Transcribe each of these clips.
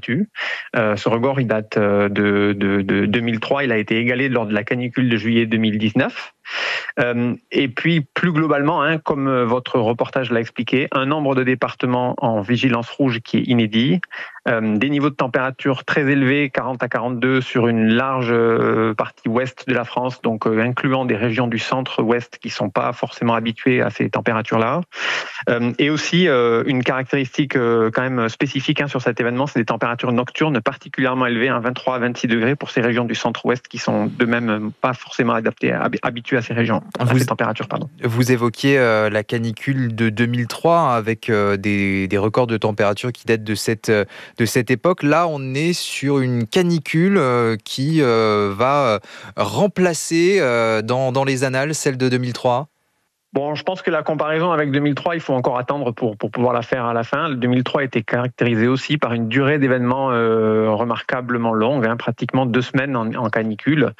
battu. Ce record, il date de 2003. Il a été égalé lors de la canicule de juillet 2019. Et puis, plus globalement, comme votre reportage l'a expliqué, un nombre de départements en vigilance rouge qui est inédit, des niveaux de température très élevés, 40 à 42 sur une large partie ouest de la France, donc incluant des régions du centre-ouest qui ne sont pas forcément habituées à ces températures-là. Et aussi, une caractéristique quand même spécifique sur cet événement, c'est des températures nocturnes particulièrement élevées, 23 à 26 degrés pour ces régions du centre-ouest qui sont de même pas forcément habituées à ces régions, à ces températures. Vous évoquiez la canicule de 2003 avec des records de température qui datent de cette époque. Là, on est sur une canicule qui va remplacer dans les annales celle de 2003. Bon, je pense que la comparaison avec 2003, il faut encore attendre pour pouvoir la faire à la fin. Le 2003 était caractérisé aussi par une durée d'événements remarquablement longue, pratiquement 2 semaines en canicule.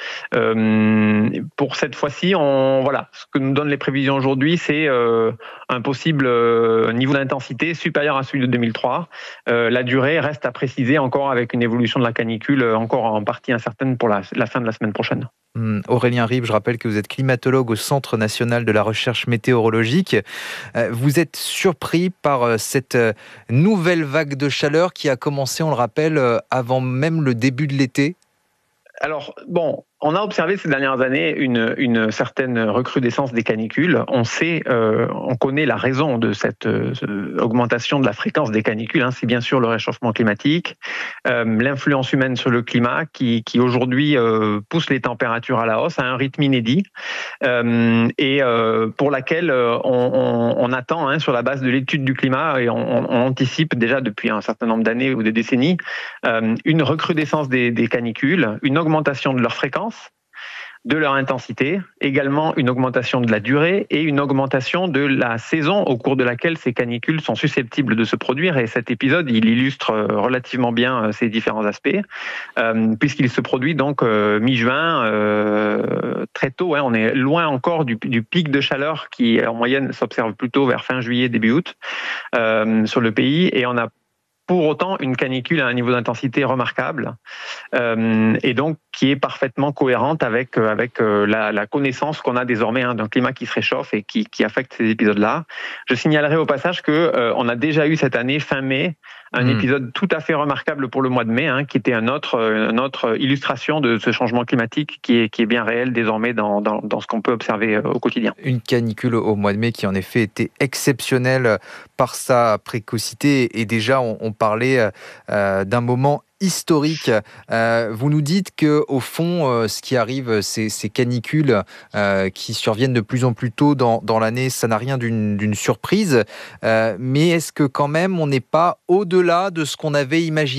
Pour cette fois-ci, ce que nous donnent les prévisions aujourd'hui, c'est un possible niveau d'intensité supérieur à celui de 2003. La durée reste à préciser encore avec une évolution de la canicule encore en partie incertaine pour la fin de la semaine prochaine. Aurélien Ribes, je rappelle que vous êtes climatologue au Centre national de la recherche météorologique. Vous êtes surpris par cette nouvelle vague de chaleur qui a commencé, on le rappelle, avant même le début de l'été? Alors, on a observé ces dernières années une certaine recrudescence des canicules. On connaît la raison de cette augmentation de la fréquence des canicules. C'est bien sûr le réchauffement climatique, l'influence humaine sur le climat qui aujourd'hui pousse les températures à la hausse à un rythme inédit et pour laquelle on attend sur la base de l'étude du climat et on anticipe déjà depuis un certain nombre d'années ou de décennies une recrudescence des canicules, une augmentation de leur fréquence, de leur intensité, également une augmentation de la durée et une augmentation de la saison au cours de laquelle ces canicules sont susceptibles de se produire. Et cet épisode, il illustre relativement bien ces différents aspects, puisqu'il se produit donc mi-juin, très tôt. On est loin encore du pic de chaleur qui, en moyenne, s'observe plutôt vers fin juillet, début août sur le pays. Et on a pour autant une canicule à un niveau d'intensité remarquable et donc qui est parfaitement cohérente avec la connaissance qu'on a désormais d'un climat qui se réchauffe et qui affecte ces épisodes-là. Je signalerai au passage qu'on a déjà eu cette année, fin mai, un épisode tout à fait remarquable pour le mois de mai, qui était une autre illustration de ce changement climatique qui est bien réel désormais dans ce qu'on peut observer au quotidien. Une canicule au mois de mai qui en effet était exceptionnelle par sa précocité et déjà on parlait d'un moment historique. Vous nous dites qu'au fond, ce qui arrive, ces canicules qui surviennent de plus en plus tôt dans l'année, ça n'a rien d'une surprise. Mais est-ce que quand même, on n'est pas au-delà de ce qu'on avait imaginé ?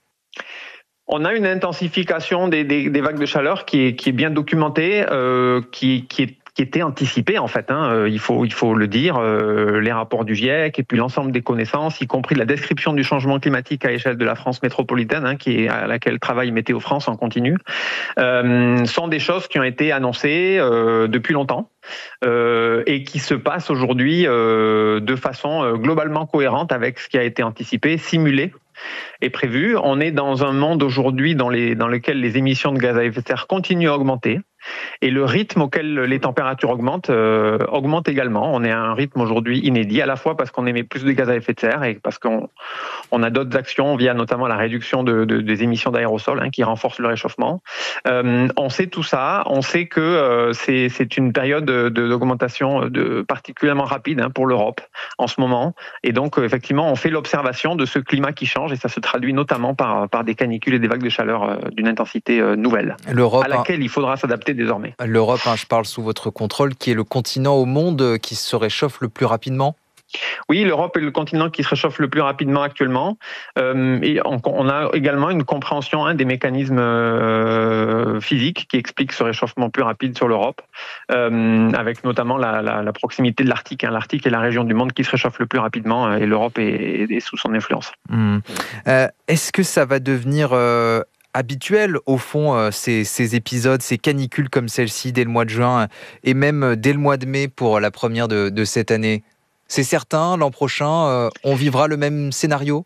On a une intensification des vagues de chaleur qui est bien documentée, qui était anticipé en fait, il faut le dire, les rapports du GIEC et puis l'ensemble des connaissances, y compris la description du changement climatique à l'échelle de la France métropolitaine, à laquelle travaille Météo France en continu, sont des choses qui ont été annoncées depuis longtemps et qui se passent aujourd'hui de façon globalement cohérente avec ce qui a été anticipé, simulé est prévu. On est dans un monde aujourd'hui dans lequel les émissions de gaz à effet de serre continuent à augmenter. Et le rythme auquel les températures augmentent augmente également. On est à un rythme aujourd'hui inédit, à la fois parce qu'on émet plus de gaz à effet de serre et parce qu'on a d'autres actions via notamment la réduction des émissions d'aérosols qui renforcent le réchauffement. On sait tout ça, on sait que c'est une période d'augmentation particulièrement rapide pour l'Europe en ce moment. Et donc effectivement, on fait l'observation de ce climat qui change et ça se traduit notamment par des canicules et des vagues de chaleur d'une intensité nouvelle, à laquelle il faudra s'adapter désormais. L'Europe, je parle sous votre contrôle, qui est le continent au monde qui se réchauffe le plus rapidement ? Oui, l'Europe est le continent qui se réchauffe le plus rapidement actuellement. Et on a également une compréhension des mécanismes physiques qui expliquent ce réchauffement plus rapide sur l'Europe, avec notamment la proximité de l'Arctique. L'Arctique est la région du monde qui se réchauffe le plus rapidement et l'Europe est sous son influence. Est-ce que ça va devenir habituel, au fond, ces épisodes, ces canicules comme celle-ci dès le mois de juin et même dès le mois de mai pour la première de cette année ? C'est certain, l'an prochain, on vivra le même scénario ?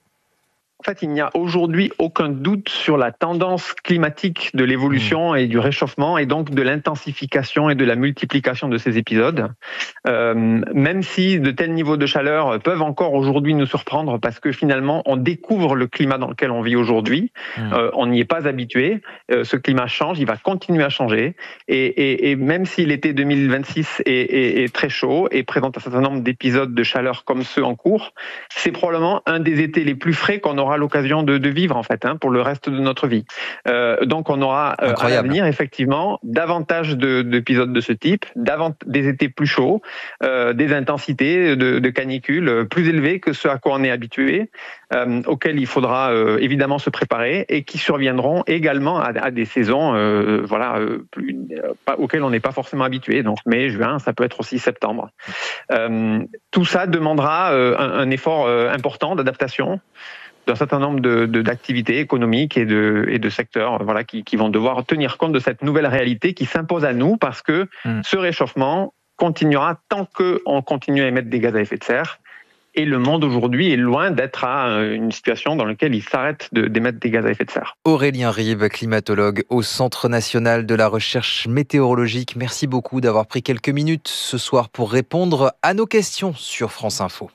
En fait, il n'y a aujourd'hui aucun doute sur la tendance climatique de l'évolution et du réchauffement, et donc de l'intensification et de la multiplication de ces épisodes. Même si de tels niveaux de chaleur peuvent encore aujourd'hui nous surprendre, parce que finalement, on découvre le climat dans lequel on vit aujourd'hui. On n'y est pas habitué. Ce climat change, il va continuer à changer. Et même si l'été 2026 est très chaud et présente un certain nombre d'épisodes de chaleur comme ceux en cours, c'est probablement un des étés les plus frais qu'on aura l'occasion de vivre en fait, pour le reste de notre vie. Donc on aura à l'avenir effectivement davantage d'épisodes de ce type, des étés plus chauds, des intensités de canicules plus élevées que ce à quoi on est habitué, auxquelles il faudra évidemment se préparer et qui surviendront également à des saisons auxquelles on n'est pas forcément habitué. Donc mai, juin, ça peut être aussi septembre. Tout ça demandera un effort important d'adaptation d'un certain nombre d'activités économiques et de secteurs qui vont devoir tenir compte de cette nouvelle réalité qui s'impose à nous, parce que ce réchauffement continuera tant qu'on continue à émettre des gaz à effet de serre. Et le monde aujourd'hui est loin d'être à une situation dans laquelle il s'arrête d'émettre des gaz à effet de serre. Aurélien Ribes, climatologue au Centre national de la recherche météorologique. Merci beaucoup d'avoir pris quelques minutes ce soir pour répondre à nos questions sur France Info.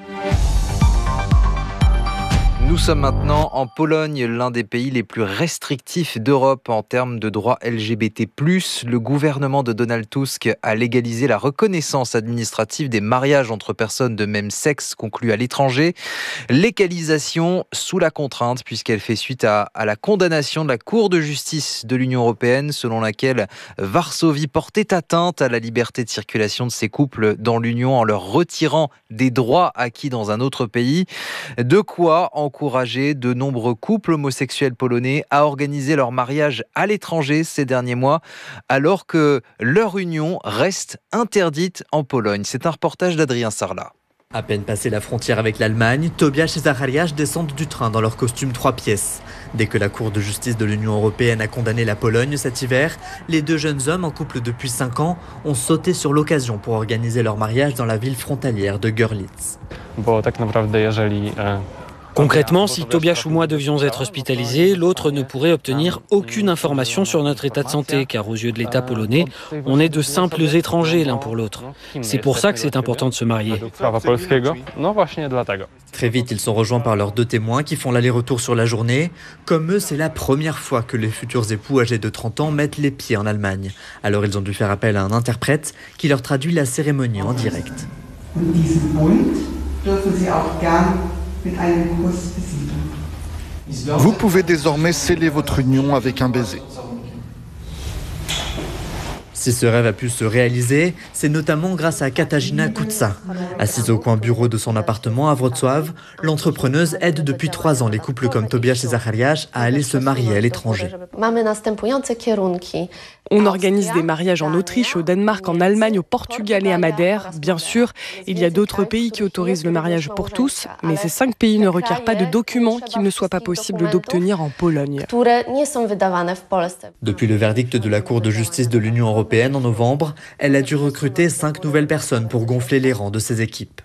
Nous sommes maintenant en Pologne, l'un des pays les plus restrictifs d'Europe en termes de droits LGBT+. Le gouvernement de Donald Tusk a légalisé la reconnaissance administrative des mariages entre personnes de même sexe conclus à l'étranger. Légalisation sous la contrainte, puisqu'elle fait suite à la condamnation de la Cour de justice de l'Union européenne, selon laquelle Varsovie portait atteinte à la liberté de circulation de ces couples dans l'Union en leur retirant des droits acquis dans un autre pays. De quoi encourager de nombreux couples homosexuels polonais à organiser leur mariage à l'étranger ces derniers mois, alors que leur union reste interdite en Pologne. C'est un reportage d'Adrien Sarlat. À peine passé la frontière avec l'Allemagne, Tobiasz et Zachariasz descendent du train dans leur costume 3 pièces. Dès que la Cour de justice de l'Union européenne a condamné la Pologne cet hiver, les deux jeunes hommes en couple depuis 5 ans ont sauté sur l'occasion pour organiser leur mariage dans la ville frontalière de Görlitz. Concrètement, si Tobiasz ou moi devions être hospitalisés, l'autre ne pourrait obtenir aucune information sur notre état de santé, car aux yeux de l'État polonais, on est de simples étrangers l'un pour l'autre. C'est pour ça que c'est important de se marier. Très vite, ils sont rejoints par leurs 2 témoins qui font l'aller-retour sur la journée. Comme eux, c'est la première fois que les futurs époux âgés de 30 ans mettent les pieds en Allemagne. Alors ils ont dû faire appel à un interprète qui leur traduit la cérémonie en direct. Vous pouvez désormais sceller votre union avec un baiser. Si ce rêve a pu se réaliser, c'est notamment grâce à Katarzyna Kuca. Assise au coin bureau de son appartement à Wrocław, l'entrepreneuse aide depuis 3 ans les couples comme Tobiasz et Zachariasz à aller se marier à l'étranger. On organise des mariages en Autriche, au Danemark, en Allemagne, au Portugal et à Madère. Bien sûr, il y a d'autres pays qui autorisent le mariage pour tous, mais ces 5 pays ne requièrent pas de documents qu'il ne soit pas possible d'obtenir en Pologne. Depuis le verdict de la Cour de justice de l'Union européenne en novembre, elle a dû recruter 5 nouvelles personnes pour gonfler les rangs de ses équipes.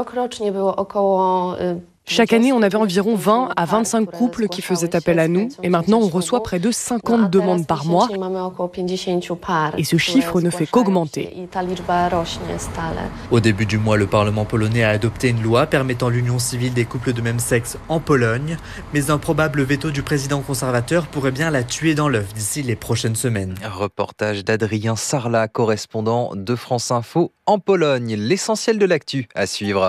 Chaque année, on avait environ 20 à 25 couples qui faisaient appel à nous, et maintenant on reçoit près de 50 demandes par mois, et ce chiffre ne fait qu'augmenter. Au début du mois, le Parlement polonais a adopté une loi permettant l'union civile des couples de même sexe en Pologne, mais un probable veto du président conservateur pourrait bien la tuer dans l'œuf d'ici les prochaines semaines. Reportage d'Adrien Sarlat, correspondant de France Info en Pologne. L'essentiel de l'actu à suivre.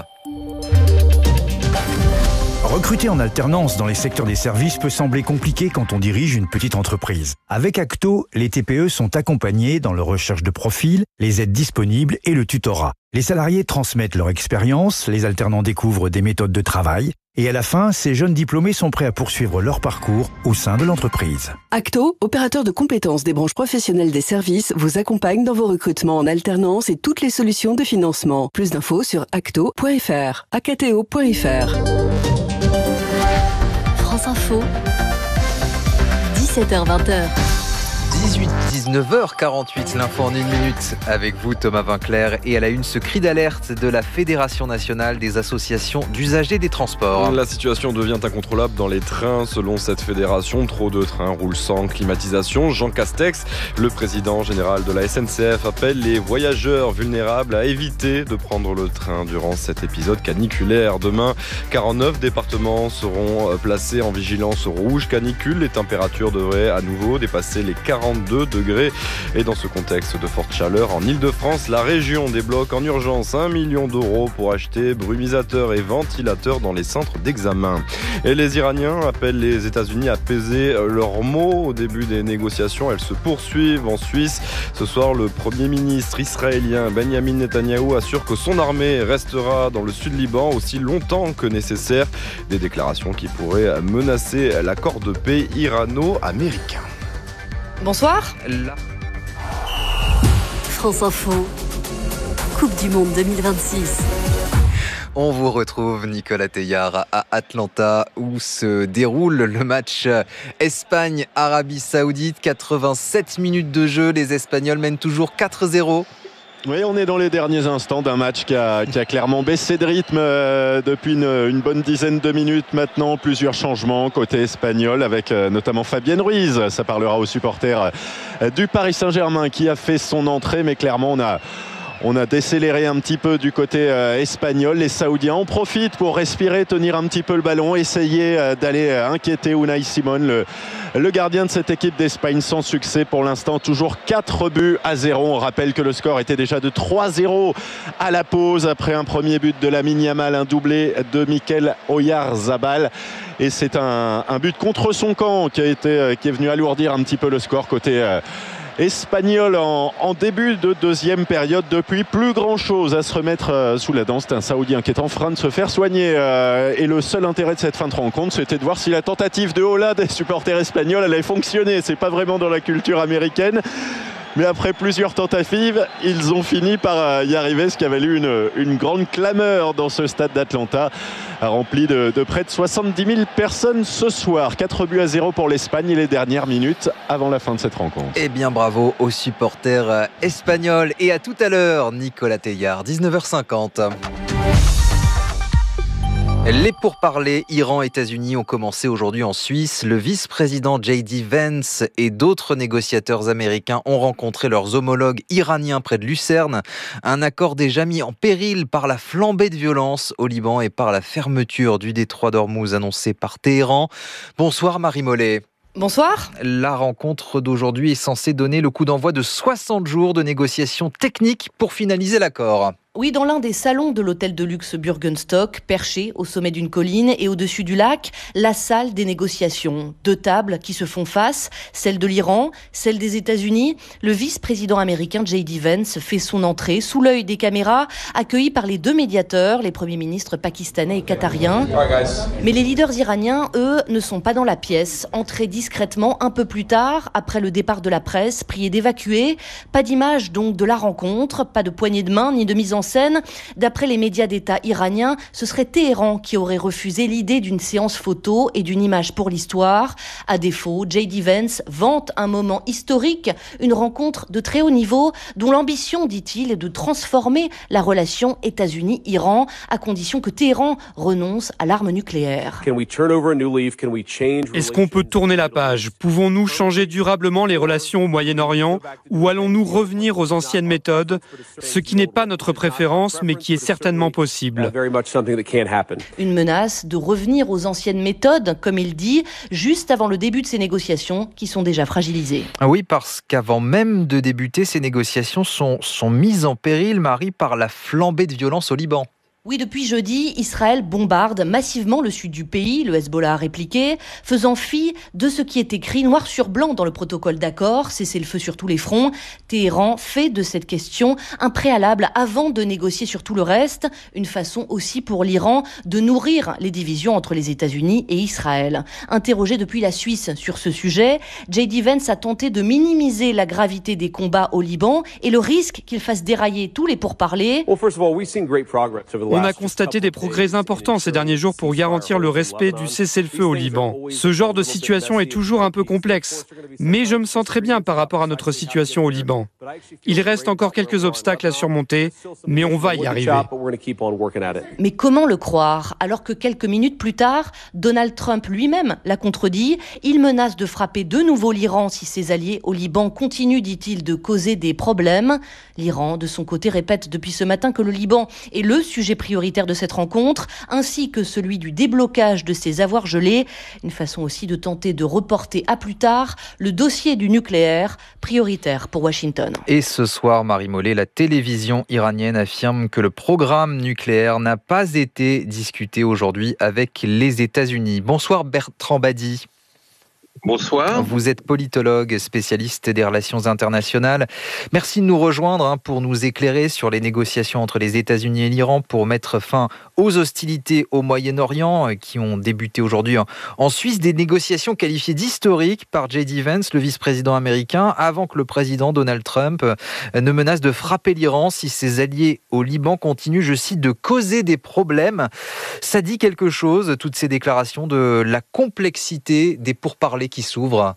Recruter en alternance dans les secteurs des services peut sembler compliqué quand on dirige une petite entreprise. Avec Acto, les TPE sont accompagnés dans leur recherche de profil, les aides disponibles et le tutorat. Les salariés transmettent leur expérience, les alternants découvrent des méthodes de travail et à la fin, ces jeunes diplômés sont prêts à poursuivre leur parcours au sein de l'entreprise. Acto, opérateur de compétences des branches professionnelles des services, vous accompagne dans vos recrutements en alternance et toutes les solutions de financement. Plus d'infos sur acto.fr, akto.fr. France Info, 17h-20h. 19h48, l'info en 1 minute avec vous Thomas Vinclair et à la une ce cri d'alerte de la Fédération nationale des associations d'usagers des transports. La situation devient incontrôlable dans les trains selon cette fédération. Trop de trains roulent sans climatisation. Jean Castex, le président général de la SNCF, appelle les voyageurs vulnérables à éviter de prendre le train durant cet épisode caniculaire. Demain, 49 départements seront placés en vigilance rouge canicule. Les températures devraient à nouveau dépasser les 42 degrés. Et dans ce contexte de forte chaleur, en Ile-de-France, la région débloque en urgence 1 million d'euros pour acheter brumisateurs et ventilateurs dans les centres d'examen. Et les Iraniens appellent les États-Unis à peser leurs mots au début des négociations. Elles se poursuivent en Suisse. Ce soir, le Premier ministre israélien Benjamin Netanyahou assure que son armée restera dans le sud Liban aussi longtemps que nécessaire. Des déclarations qui pourraient menacer l'accord de paix irano-américain. Bonsoir. France Info, Coupe du Monde 2026. On vous retrouve, Nicolas Teillard, à Atlanta, où se déroule le match Espagne-Arabie Saoudite. 87 minutes de jeu, les Espagnols mènent toujours 4-0. Oui, on est dans les derniers instants d'un match qui a clairement baissé de rythme depuis une bonne dizaine de minutes maintenant. Plusieurs changements côté espagnol avec notamment Fabienne Ruiz. Ça parlera aux supporters du Paris Saint-Germain qui a fait son entrée, mais clairement on a décéléré un petit peu du côté espagnol. Les Saoudiens en profitent pour respirer, tenir un petit peu le ballon, essayer d'aller inquiéter Unai Simon, le gardien de cette équipe d'Espagne, sans succès pour l'instant. Toujours 4-0. On rappelle que le score était déjà de 3-0 à la pause après un premier but de Lamine Yamal, un doublé de Mikel Oyarzabal. Et c'est un but contre son camp qui est venu alourdir un petit peu le score côté espagnol en début de deuxième période. Depuis, plus grand chose à se remettre sous la dent. C'est un Saoudien qui est en train de se faire soigner et le seul intérêt de cette fin de rencontre, c'était de voir si la tentative de Ola des supporters espagnols allait fonctionner. C'est pas vraiment dans la culture américaine, mais après plusieurs tentatives, ils ont fini par y arriver, ce qui avait eu une grande clameur dans ce stade d'Atlanta, rempli de près de 70 000 personnes ce soir. 4-0 pour l'Espagne et les dernières minutes avant la fin de cette rencontre. Eh bien bravo aux supporters espagnols. Et à tout à l'heure, Nicolas Teillard, 19h50. Les pourparlers Iran-États-Unis ont commencé aujourd'hui en Suisse. Le vice-président J.D. Vance et d'autres négociateurs américains ont rencontré leurs homologues iraniens près de Lucerne. Un accord déjà mis en péril par la flambée de violence au Liban et par la fermeture du détroit d'Ormuz annoncée par Téhéran. Bonsoir Marie Mollet. Bonsoir. La rencontre d'aujourd'hui est censée donner le coup d'envoi de 60 jours de négociations techniques pour finaliser l'accord. Oui, dans l'un des salons de l'hôtel de luxe Bürgenstock, perché au sommet d'une colline et au-dessus du lac, la salle des négociations. 2 tables qui se font face, celle de l'Iran, celle des États-Unis. Le vice-président américain J.D. Vance fait son entrée sous l'œil des caméras, accueilli par les 2 médiateurs, les premiers ministres pakistanais et qatariens. Mais les leaders iraniens, eux, ne sont pas dans la pièce. Entrés discrètement un peu plus tard, après le départ de la presse, priés d'évacuer. Pas d'image donc de la rencontre, pas de poignée de main ni de mise en scène. D'après les médias d'État iraniens, ce serait Téhéran qui aurait refusé l'idée d'une séance photo et d'une image pour l'histoire. À défaut, J.D. Vance vante un moment historique, une rencontre de très haut niveau dont l'ambition, dit-il, est de transformer la relation États-Unis-Iran à condition que Téhéran renonce à l'arme nucléaire. Est-ce qu'on peut tourner la page ? Pouvons-nous changer durablement les relations au Moyen-Orient ou allons-nous revenir aux anciennes méthodes, ce qui n'est pas notre préférence, mais qui est certainement possible. Une menace de revenir aux anciennes méthodes, comme il dit, juste avant le début de ces négociations qui sont déjà fragilisées. Oui, parce qu'avant même de débuter, ces négociations sont mises en péril, Marie, par la flambée de violence au Liban. Oui, depuis jeudi, Israël bombarde massivement le sud du pays, le Hezbollah a répliqué, faisant fi de ce qui est écrit noir sur blanc dans le protocole d'accord, cesser le feu sur tous les fronts. Téhéran fait de cette question un préalable avant de négocier sur tout le reste, une façon aussi pour l'Iran de nourrir les divisions entre les États-Unis et Israël. Interrogé depuis la Suisse sur ce sujet, J.D. Vance a tenté de minimiser la gravité des combats au Liban et le risque qu'il fasse dérailler tous les pourparlers. On a constaté des progrès importants ces derniers jours pour garantir le respect du cessez-le-feu au Liban. Ce genre de situation est toujours un peu complexe, mais je me sens très bien par rapport à notre situation au Liban. Il reste encore quelques obstacles à surmonter, mais on va y arriver. Mais comment le croire alors que quelques minutes plus tard, Donald Trump lui-même l'a contredit. Il menace de frapper de nouveau l'Iran si ses alliés au Liban continuent, dit-il, de causer des problèmes. L'Iran, de son côté, répète depuis ce matin que le Liban est le sujet prioritaire de cette rencontre, ainsi que celui du déblocage de ses avoirs gelés. Une façon aussi de tenter de reporter à plus tard le dossier du nucléaire, prioritaire pour Washington. Et ce soir, Marie Mollet, la télévision iranienne affirme que le programme nucléaire n'a pas été discuté aujourd'hui avec les États-Unis. Bonsoir Bertrand Badi. Bonsoir. Vous êtes politologue, spécialiste des relations internationales. Merci de nous rejoindre pour nous éclairer sur les négociations entre les États-Unis et l'Iran pour mettre fin aux hostilités au Moyen-Orient qui ont débuté aujourd'hui en Suisse. Des négociations qualifiées d'historiques par J.D. Vance, le vice-président américain, avant que le président Donald Trump ne menace de frapper l'Iran si ses alliés au Liban continuent, je cite, de causer des problèmes. Ça dit quelque chose, toutes ces déclarations, de la complexité des pourparlers qui s'ouvre?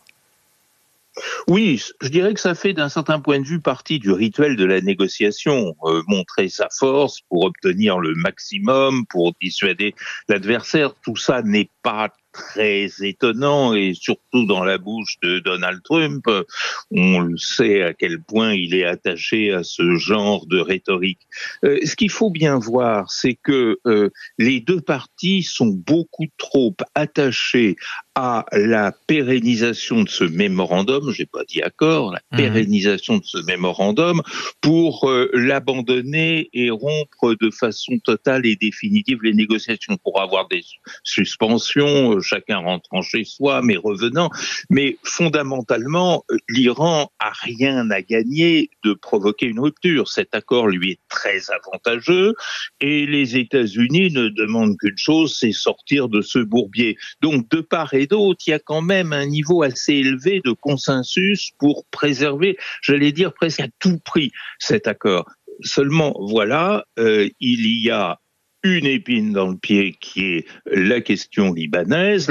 Oui, je dirais que ça fait d'un certain point de vue partie du rituel de la négociation, montrer sa force pour obtenir le maximum, pour dissuader l'adversaire. Tout ça n'est pas très étonnant et surtout dans la bouche de Donald Trump, on le sait à quel point il est attaché à ce genre de rhétorique. Ce qu'il faut bien voir, c'est que les deux parties sont beaucoup trop attachées à la pérennisation de ce mémorandum, j'ai pas dit accord, la pérennisation de ce mémorandum pour l'abandonner et rompre de façon totale et définitive les négociations pour avoir des suspensions, chacun rentrant chez soi, mais revenant. Mais fondamentalement, l'Iran a rien à gagner de provoquer une rupture. Cet accord lui est très avantageux et les États-Unis ne demandent qu'une chose, c'est sortir de ce bourbier. Donc, de part et d'autre, il y a quand même un niveau assez élevé de consensus pour préserver, j'allais dire presque à tout prix, cet accord. Seulement, voilà, il y a une épine dans le pied qui est la question libanaise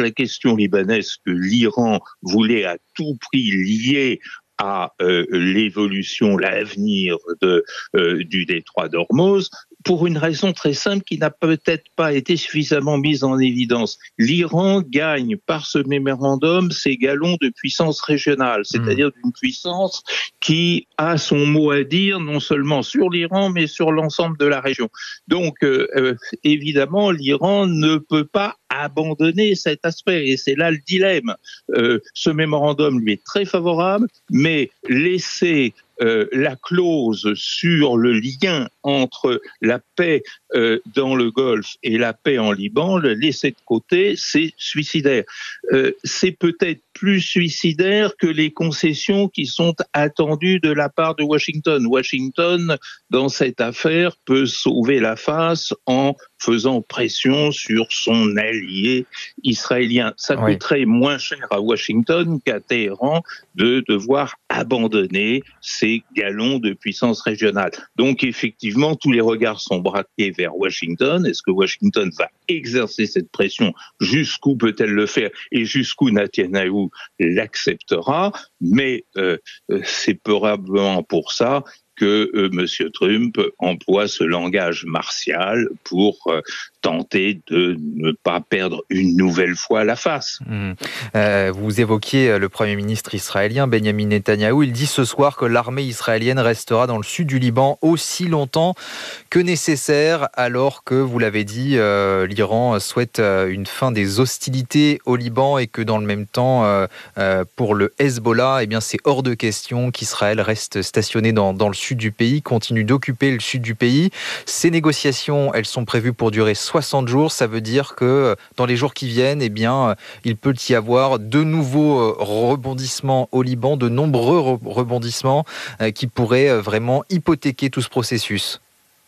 que l'Iran voulait à tout prix lier à l'évolution, l'avenir du détroit d'Ormuz, pour une raison très simple qui n'a peut-être pas été suffisamment mise en évidence. L'Iran gagne par ce mémorandum ses galons de puissance régionale, c'est-à-dire d'une puissance qui a son mot à dire non seulement sur l'Iran, mais sur l'ensemble de la région. Donc, évidemment, l'Iran ne peut pas abandonner cet aspect, et c'est là le dilemme. Ce mémorandum lui est très favorable, mais laisser la clause sur le lien entre la paix dans le Golfe et la paix en Liban, le laisser de côté, c'est suicidaire. C'est peut-être plus suicidaire que les concessions qui sont attendues de la part de Washington. Washington, dans cette affaire, peut sauver la face en faisant pression sur son allié israélien. Ça coûterait moins cher à Washington qu'à Téhéran de devoir abandonner ses galons de puissance régionale. Donc effectivement, tous les regards sont braqués vers Washington. Est-ce que Washington va exercer cette pression? Jusqu'où peut-elle le faire? Et jusqu'où Netanyahou l'acceptera? Mais c'est probablement pour ça que M. Trump emploie ce langage martial pour tenter de ne pas perdre une nouvelle fois la face. Vous évoquiez le Premier ministre israélien, Benjamin Netanyahou. Il dit ce soir que l'armée israélienne restera dans le sud du Liban aussi longtemps que nécessaire, alors que, vous l'avez dit, l'Iran souhaite une fin des hostilités au Liban et que dans le même temps, pour le Hezbollah, eh bien, c'est hors de question qu'Israël reste stationné dans le sud du pays, continue d'occuper le sud du pays. Ces négociations, elles sont prévues pour durer 60 jours. Ça veut dire que dans les jours qui viennent, eh bien, il peut y avoir de nouveaux rebondissements au Liban, de nombreux rebondissements qui pourraient vraiment hypothéquer tout ce processus.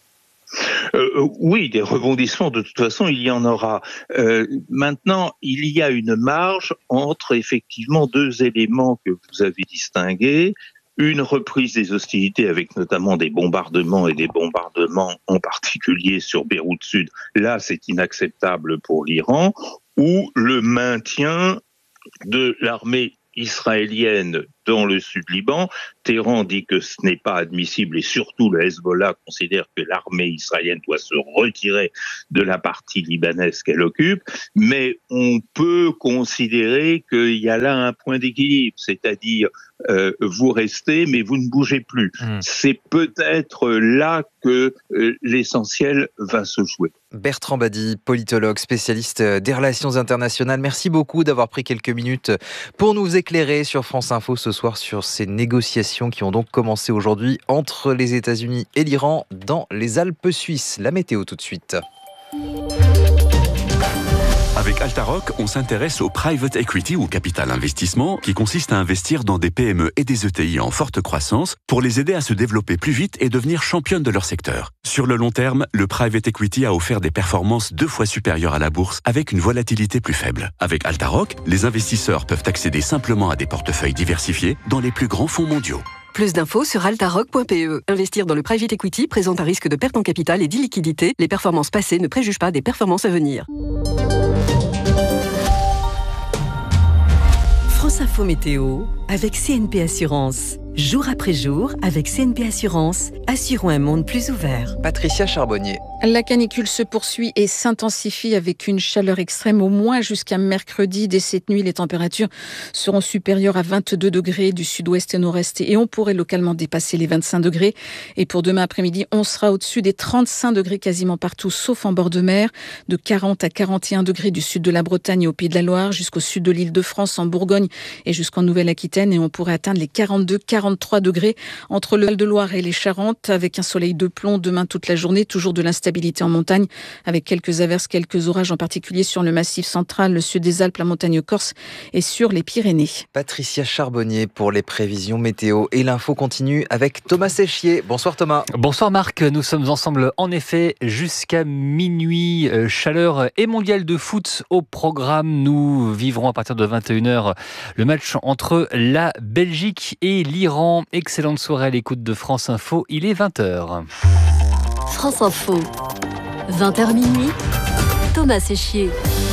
Oui, des rebondissements, de toute façon, il y en aura. Maintenant, il y a une marge entre effectivement deux éléments que vous avez distingués. une reprise des hostilités avec notamment des bombardements en particulier sur Beyrouth Sud, là c'est inacceptable pour l'Iran, ou le maintien de l'armée israélienne dans le sud Liban. Téhéran dit que ce n'est pas admissible et surtout le Hezbollah considère que l'armée israélienne doit se retirer de la partie libanaise qu'elle occupe, mais on peut considérer qu'il y a là un point d'équilibre, c'est-à-dire vous restez mais vous ne bougez plus. C'est peut-être là que l'essentiel va se jouer. Bertrand Badi, politologue, spécialiste des relations internationales, merci beaucoup d'avoir pris quelques minutes pour nous éclairer sur France Info ce soir sur ces négociations qui ont donc commencé aujourd'hui entre les États-Unis et l'Iran dans les Alpes suisses. La météo tout de suite. Avec Altaroc, on s'intéresse au private equity ou capital investissement qui consiste à investir dans des PME et des ETI en forte croissance pour les aider à se développer plus vite et devenir championnes de leur secteur. Sur le long terme, le private equity a offert des performances 2 fois supérieures à la bourse avec une volatilité plus faible. Avec Altaroc, les investisseurs peuvent accéder simplement à des portefeuilles diversifiés dans les plus grands fonds mondiaux. Plus d'infos sur altaroc.pe. Investir dans le private equity présente un risque de perte en capital et d'illiquidité. Les performances passées ne préjugent pas des performances à venir. France Info Météo avec CNP Assurance. Jour après jour, avec CNP Assurance, assurons un monde plus ouvert. Patricia Charbonnier. La canicule se poursuit et s'intensifie avec une chaleur extrême au moins jusqu'à mercredi. Dès cette nuit, les températures seront supérieures à 22 degrés du sud-ouest et nord-est et on pourrait localement dépasser les 25 degrés. Et pour demain après-midi, on sera au-dessus des 35 degrés quasiment partout, sauf en bord de mer, de 40 à 41 degrés du sud de la Bretagne et au Pays de la Loire, jusqu'au sud de l'Île-de-France, en Bourgogne et jusqu'en Nouvelle-Aquitaine. Et on pourrait atteindre les 42-43 degrés entre le Val-de-Loire et les Charentes, avec un soleil de plomb demain toute la journée, toujours de l'instabilité en montagne, avec quelques averses, quelques orages, en particulier sur le Massif central, le sud des Alpes, la montagne corse et sur les Pyrénées. Patricia Charbonnier pour les prévisions météo. Et l'info continue avec Thomas Séchier. Bonsoir Thomas. Bonsoir Marc, nous sommes ensemble en effet jusqu'à minuit. Chaleur et mondial de foot au programme. Nous vivrons à partir de 21h le match entre la Belgique et l'Iran. Excellente soirée à l'écoute de France Info, il est 20h. France Info, 20h minuit, Thomas Séchier.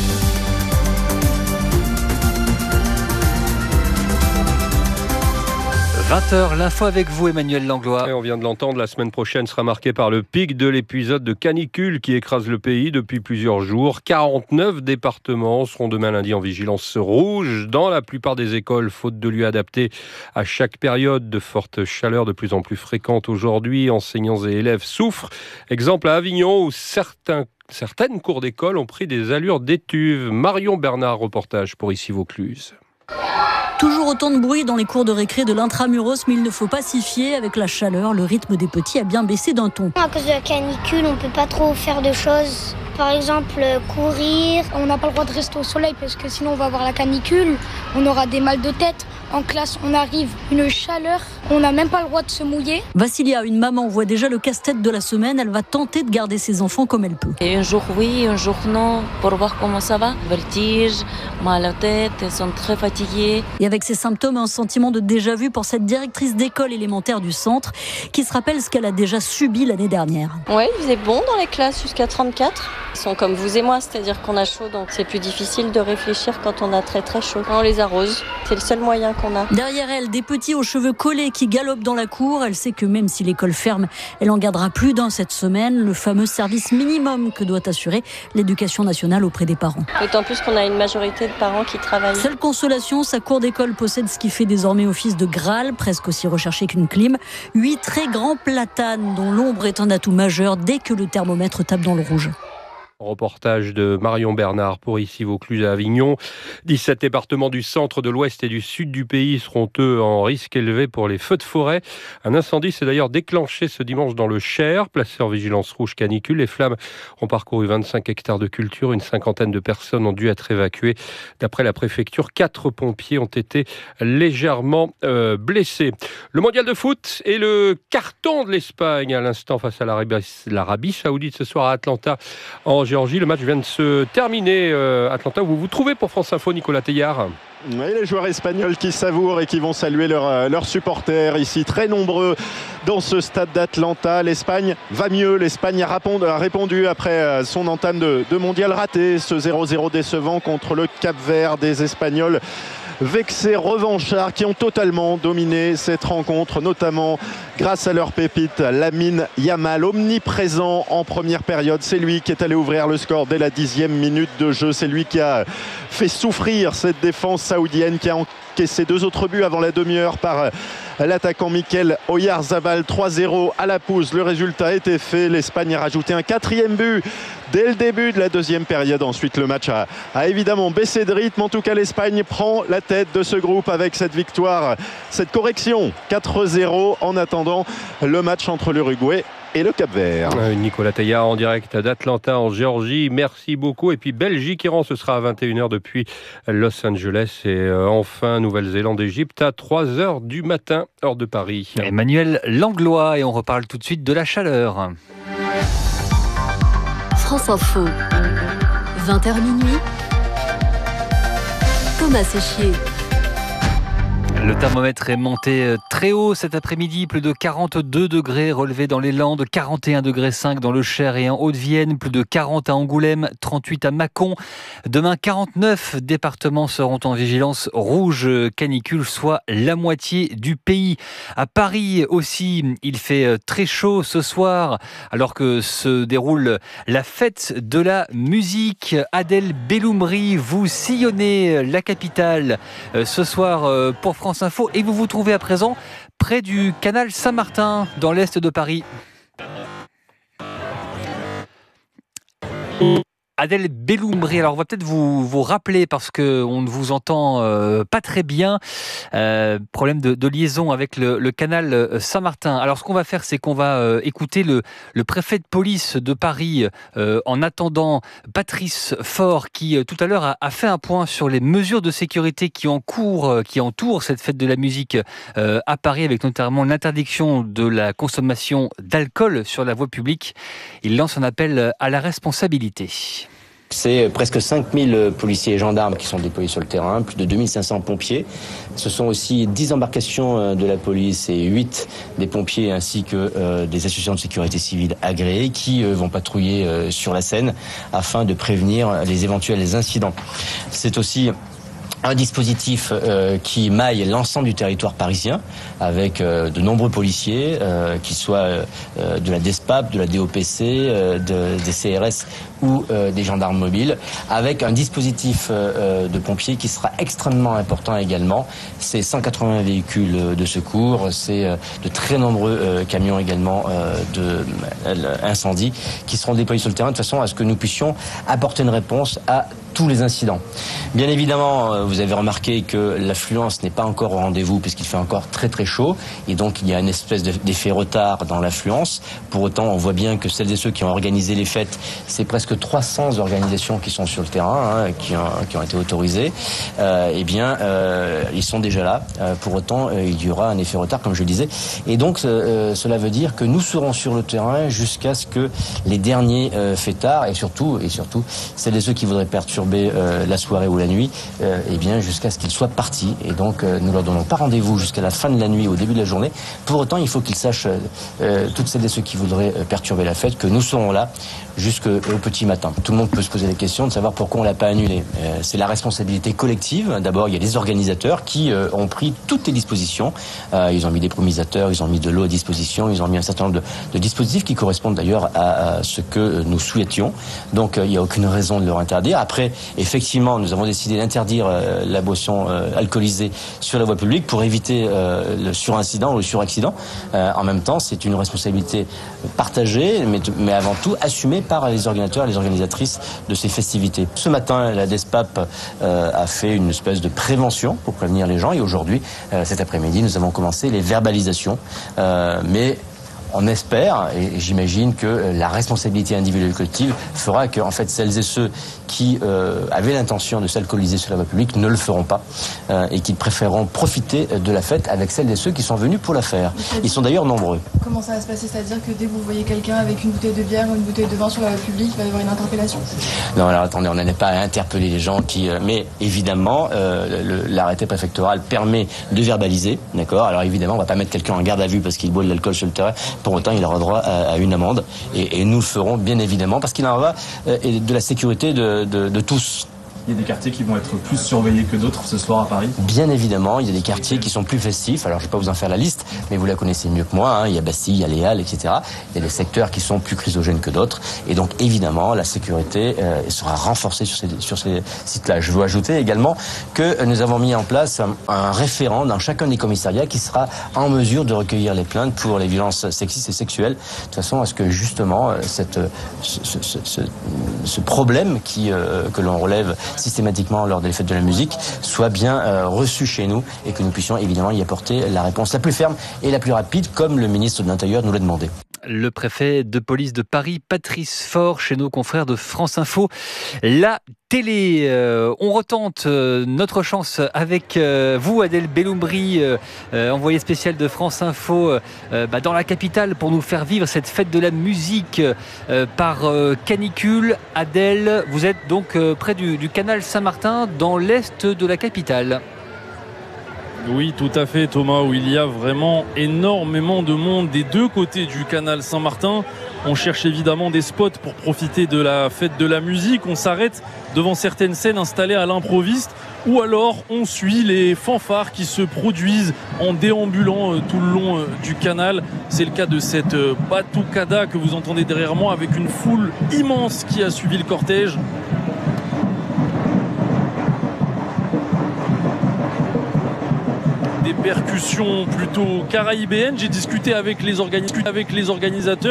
20h, l'info avec vous Emmanuel Langlois. Et on vient de l'entendre, la semaine prochaine sera marquée par le pic de l'épisode de canicule qui écrase le pays depuis plusieurs jours. 49 départements seront demain lundi en vigilance rouge dans la plupart des écoles, faute de lieux adaptés à chaque période. De fortes chaleurs de plus en plus fréquentes aujourd'hui, enseignants et élèves souffrent. Exemple à Avignon où certaines cours d'école ont pris des allures d'étuve. Marion Bernard, reportage pour Ici Vaucluse. Toujours autant de bruit dans les cours de récré de l'intramuros, mais il ne faut pas s'y fier. Avec la chaleur, le rythme des petits a bien baissé d'un ton. À cause de la canicule, on ne peut pas trop faire de choses. Par exemple, courir. On n'a pas le droit de rester au soleil parce que sinon on va avoir la canicule. On aura des mal de tête. En classe, on arrive une chaleur. On n'a même pas le droit de se mouiller. Vassilia, une maman, voit déjà le casse-tête de la semaine. Elle va tenter de garder ses enfants comme elle peut. Et un jour oui, un jour non, pour voir comment ça va. Vertige, mal à la tête, elles sont très fatiguées. Et avec ces symptômes, un sentiment de déjà-vu pour cette directrice d'école élémentaire du centre qui se rappelle ce qu'elle a déjà subi l'année dernière. Ouais, il faisait bon dans les classes jusqu'à 34. Ils sont comme vous et moi, c'est-à-dire qu'on a chaud, donc c'est plus difficile de réfléchir quand on a très très chaud. On les arrose, c'est le seul moyen qu'on a. Derrière elle, des petits aux cheveux collés qui galopent dans la cour. Elle sait que même si l'école ferme, elle en gardera plus d'un cette semaine. Le fameux service minimum que doit assurer l'éducation nationale auprès des parents. D'autant plus qu'on a une majorité de parents qui travaillent. Seule consolation, sa cour d'école possède ce qui fait désormais office de Graal, presque aussi recherché qu'une clim. 8 très grands platanes dont l'ombre est un atout majeur dès que le thermomètre tape dans le rouge. Reportage de Marion Bernard pour Ici Vaucluse à Avignon. 17 départements du centre, de l'ouest et du sud du pays seront eux en risque élevé pour les feux de forêt. Un incendie s'est d'ailleurs déclenché ce dimanche dans le Cher, placé en vigilance rouge canicule. Les flammes ont parcouru 25 hectares de culture. Une cinquantaine de personnes ont dû être évacuées. D'après la préfecture, 4 pompiers ont été légèrement blessés. Le mondial de foot et le carton de l'Espagne à l'instant face à l'Arabie Saoudite ce soir à Atlanta en Géorgie. Le match vient de se terminer. Atlanta, où vous vous trouvez pour France Info, Nicolas Teillard? Oui, les joueurs espagnols qui savourent et qui vont saluer leurs supporters ici, très nombreux dans ce stade d'Atlanta. L'Espagne va mieux, l'Espagne a répondu après son entame de mondial raté, ce 0-0 décevant contre le Cap-Vert. Des Espagnols vexés, revanchards, qui ont totalement dominé cette rencontre, notamment grâce à leur pépite Lamine Yamal, omniprésent en première période. C'est lui qui est allé ouvrir le score dès la 10e minute de jeu. C'est lui qui a fait souffrir cette défense saoudienne, qui a encaissé 2 autres buts avant la demi-heure par l'attaquant Mikel Oyarzabal. 3-0 à la pousse, le résultat était fait. L'Espagne a rajouté un 4e but dès le début de la 2e période. Ensuite, le match a évidemment baissé de rythme. En tout cas, l'Espagne prend la tête de ce groupe avec cette victoire, cette correction 4-0, en attendant le match entre l'Uruguay et le Cap-Vert. Nicolas Teillard en direct d'Atlanta en Géorgie. Merci beaucoup. Et puis Belgique-Iran, ce sera à 21h depuis Los Angeles. Et enfin, Nouvelle-Zélande, Égypte à 3h du matin, heure de Paris. Emmanuel Langlois, et on reparle tout de suite de la chaleur. France Info, 20h minuit. Thomas Séchier. Le thermomètre est monté très haut cet après-midi, plus de 42 degrés relevés dans les Landes, 41,5 degrés dans le Cher et en Haute-Vienne, plus de 40 à Angoulême, 38 à Mâcon. Demain, 49 départements seront en vigilance rouge canicule, soit la moitié du pays. À Paris aussi, il fait très chaud ce soir, alors que se déroule la fête de la musique. Adèle Belloumri, vous sillonnez la capitale ce soir pour France Info, et vous vous trouvez à présent près du canal Saint-Martin dans l'est de Paris. Adèle Belloumri, alors on va peut-être vous rappeler, parce qu'on ne vous entend pas très bien, problème de liaison avec le canal Saint-Martin. Alors ce qu'on va faire, c'est qu'on va écouter le préfet de police de Paris, en attendant Patrice Faure, qui tout à l'heure a fait un point sur les mesures de sécurité qui entourent cette fête de la musique à Paris, avec notamment l'interdiction de la consommation d'alcool sur la voie publique. Il lance un appel à la responsabilité. C'est presque 5000 policiers et gendarmes qui sont déployés sur le terrain, plus de 2500 pompiers. Ce sont aussi 10 embarcations de la police et 8 des pompiers, ainsi que des associations de sécurité civile agréées qui vont patrouiller sur la Seine afin de prévenir les éventuels incidents. C'est aussi un dispositif qui maille l'ensemble du territoire parisien, avec de nombreux policiers, qu'ils soient de la DESPAP, de la DOPC, des CRS ou des gendarmes mobiles, avec un dispositif de pompiers qui sera extrêmement important également. C'est 180 véhicules de secours, c'est de très nombreux camions également d'incendie qui seront déployés sur le terrain de façon à ce que nous puissions apporter une réponse à tous les incidents. Bien évidemment, vous avez remarqué que l'affluence n'est pas encore au rendez-vous puisqu'il fait encore très très chaud, et donc il y a une espèce d'effet retard dans l'affluence. Pour autant, on voit bien que celles et ceux qui ont organisé les fêtes, c'est presque 300 organisations qui sont sur le terrain, qui ont été autorisées. Ils sont déjà là. Pour autant, il y aura un effet retard, comme je le disais. Et donc, cela veut dire que nous serons sur le terrain jusqu'à ce que les derniers fêtards, et surtout, celles et ceux qui voudraient perturber la soirée ou la nuit, jusqu'à ce qu'ils soient partis. Et donc, nous leur donnons pas rendez-vous jusqu'à la fin de la nuit, au début de la journée. Pour autant, il faut qu'ils sachent, toutes celles et ceux qui voudraient perturber la fête, que nous serons là jusqu'au petit matin. Tout le monde peut se poser la question de savoir pourquoi on l'a pas annulé. C'est la responsabilité collective. D'abord, il y a les organisateurs qui ont pris toutes les dispositions. Ils ont mis des promisateurs, ils ont mis de l'eau à disposition, ils ont mis un certain nombre de dispositifs qui correspondent d'ailleurs à ce que nous souhaitions. Donc, il n'y a aucune raison de leur interdire. Après, effectivement, nous avons décidé d'interdire la boisson alcoolisée sur la voie publique pour éviter le surincident ou le suraccident. En même temps, c'est une responsabilité partagée, mais avant tout assumée par les organisateurs et les organisatrices de ces festivités. Ce matin, la DESPAP a fait une espèce de prévention pour prévenir les gens, et aujourd'hui, cet après-midi, nous avons commencé les verbalisations. Mais on espère, et j'imagine que la responsabilité individuelle et collective fera que, en fait, celles et ceux qui avaient l'intention de s'alcooliser sur la voie publique ne le feront pas et qui préféreront profiter de la fête avec celles et ceux qui sont venus pour la faire. Ils sont d'ailleurs nombreux. Comment ça va se passer? C'est-à-dire que dès que vous voyez quelqu'un avec une bouteille de bière ou une bouteille de vin sur la voie publique, il va y avoir une interpellation? Non, alors attendez, on n'en est pas à interpeller les gens qui... mais évidemment, l'arrêté préfectoral permet de verbaliser, d'accord? Alors évidemment, on va pas mettre quelqu'un en garde à vue parce qu'il boit de l'alcool sur le terrain. Pour autant, il aura droit à une amende. Et nous le ferons, bien évidemment, parce qu'il en va de la sécurité de tous. Il y a des quartiers qui vont être plus surveillés que d'autres ce soir à Paris? Bien évidemment, il y a des quartiers qui sont plus festifs. Alors, je ne vais pas vous en faire la liste, mais vous la connaissez mieux que moi. Il y a Bastille, il y a les Halles, etc. Il y a des secteurs qui sont plus chrysogènes que d'autres. Et donc, évidemment, la sécurité sera renforcée sur ces sites-là. Je veux ajouter également que nous avons mis en place un référent dans chacun des commissariats qui sera en mesure de recueillir les plaintes pour les violences sexistes et sexuelles, de façon à ce que, justement, ce problème que l'on relève systématiquement lors des fêtes de la musique soit bien reçu chez nous et que nous puissions évidemment y apporter la réponse la plus ferme et la plus rapide, comme le ministre de l'Intérieur nous l'a demandé. Le préfet de police de Paris, Patrice Faure, chez nos confrères de France Info. La télé, on retente notre chance avec vous, Adèle Belloubry, envoyée spéciale de France Info dans la capitale pour nous faire vivre cette fête de la musique par canicule. Adèle, vous êtes donc près du canal Saint-Martin, dans l'est de la capitale. Oui, tout à fait, Thomas, où il y a vraiment énormément de monde des deux côtés du canal Saint-Martin. On cherche évidemment des spots pour profiter de la fête de la musique. On s'arrête devant certaines scènes installées à l'improviste, ou alors on suit les fanfares qui se produisent en déambulant tout le long du canal. C'est le cas de cette batucada que vous entendez derrière moi, avec une foule immense qui a suivi le cortège. Des percussions plutôt caraïbéennes. J'ai discuté avec les organisateurs.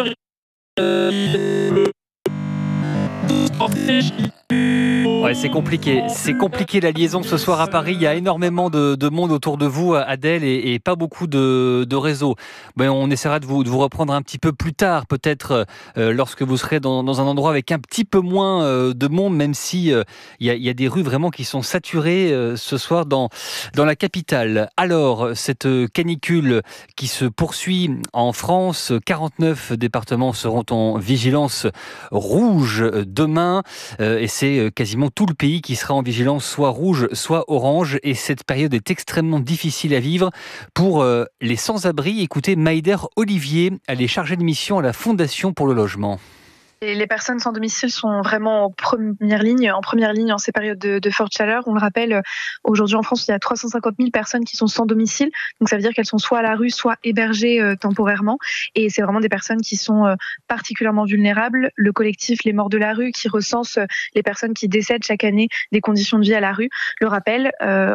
Ouais, c'est compliqué. C'est compliqué la liaison ce soir à Paris. Il y a énormément de monde autour de vous, Adèle, et pas beaucoup de réseau. Ben, on essaiera de vous reprendre un petit peu plus tard, peut-être lorsque vous serez dans un endroit avec un petit peu moins de monde, même si il y a des rues vraiment qui sont saturées ce soir dans la capitale. Alors, cette canicule qui se poursuit en France, 49 départements seront en vigilance rouge demain, et c'est quasiment tout le pays qui sera en vigilance soit rouge, soit orange. Et cette période est extrêmement difficile à vivre pour les sans-abri. Écoutez, Maïder Olivier, elle est chargée de mission à la Fondation pour le logement. Et les personnes sans domicile sont vraiment en première ligne en ces périodes de forte chaleur. On le rappelle, aujourd'hui en France, il y a 350 000 personnes qui sont sans domicile. Donc ça veut dire qu'elles sont soit à la rue, soit hébergées temporairement. Et c'est vraiment des personnes qui sont particulièrement vulnérables. Le collectif Les Morts de la rue, qui recense les personnes qui décèdent chaque année des conditions de vie à la rue, le rappelle,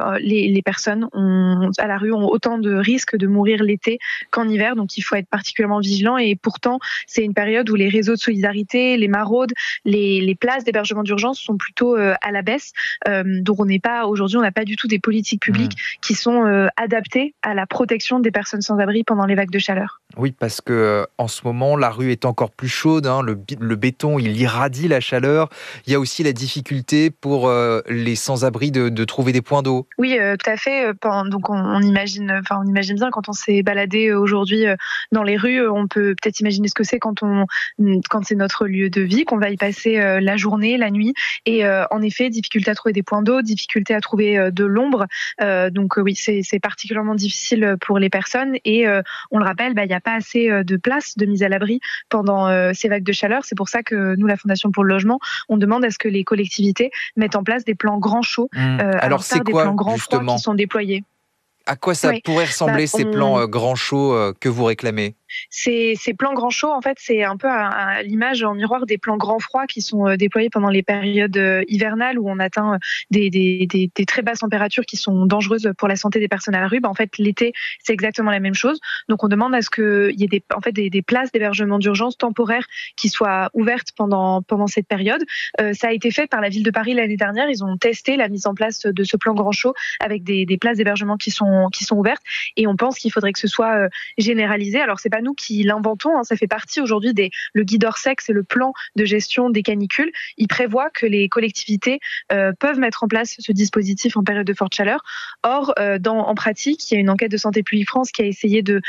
les personnes à la rue ont autant de risques de mourir l'été qu'en hiver. Donc il faut être particulièrement vigilant. Et pourtant, c'est une période où les réseaux de solidarité, les maraudes, les places d'hébergement d'urgence sont plutôt à la baisse. Donc aujourd'hui, on n'a pas du tout des politiques publiques qui sont adaptées à la protection des personnes sans abri pendant les vagues de chaleur. Oui, parce que en ce moment, la rue est encore plus chaude. Le béton, il irradie la chaleur. Il y a aussi la difficulté pour les sans-abri de trouver des points d'eau. Oui, tout à fait. Donc on imagine bien quand on s'est baladé aujourd'hui dans les rues, on peut peut-être imaginer ce que c'est quand c'est notre lieu de vie, qu'on va y passer la journée, la nuit. Et en effet, difficulté à trouver des points d'eau, difficulté à trouver de l'ombre. Donc oui, c'est particulièrement difficile pour les personnes. Et on le rappelle, il y a pas assez de places de mise à l'abri pendant ces vagues de chaleur. C'est pour ça que nous, la Fondation pour le logement, on demande à ce que les collectivités mettent en place des plans grands chauds. Alors c'est des quoi plans grands justement froids qui sont déployés. À quoi ça pourrait ressembler ces plans grands chauds que vous réclamez ? Ces plans grands chauds, en fait, c'est un peu à l'image en miroir des plans grands froids qui sont déployés pendant les périodes hivernales où on atteint des très basses températures qui sont dangereuses pour la santé des personnes à la rue. En fait, l'été, c'est exactement la même chose. Donc, on demande à ce qu'il y ait des places d'hébergement d'urgence temporaires qui soient ouvertes pendant cette période. Ça a été fait par la ville de Paris l'année dernière. Ils ont testé la mise en place de ce plan grand chaud avec des places d'hébergement qui sont ouvertes. Et on pense qu'il faudrait que ce soit généralisé. Alors, c'est pas nous qui l'inventons. Ça fait partie aujourd'hui le guide Orsec, c'est le plan de gestion des canicules. Il prévoit que les collectivités peuvent mettre en place ce dispositif en période de forte chaleur. Or, en pratique, il y a une enquête de Santé publique France qui a essayé qui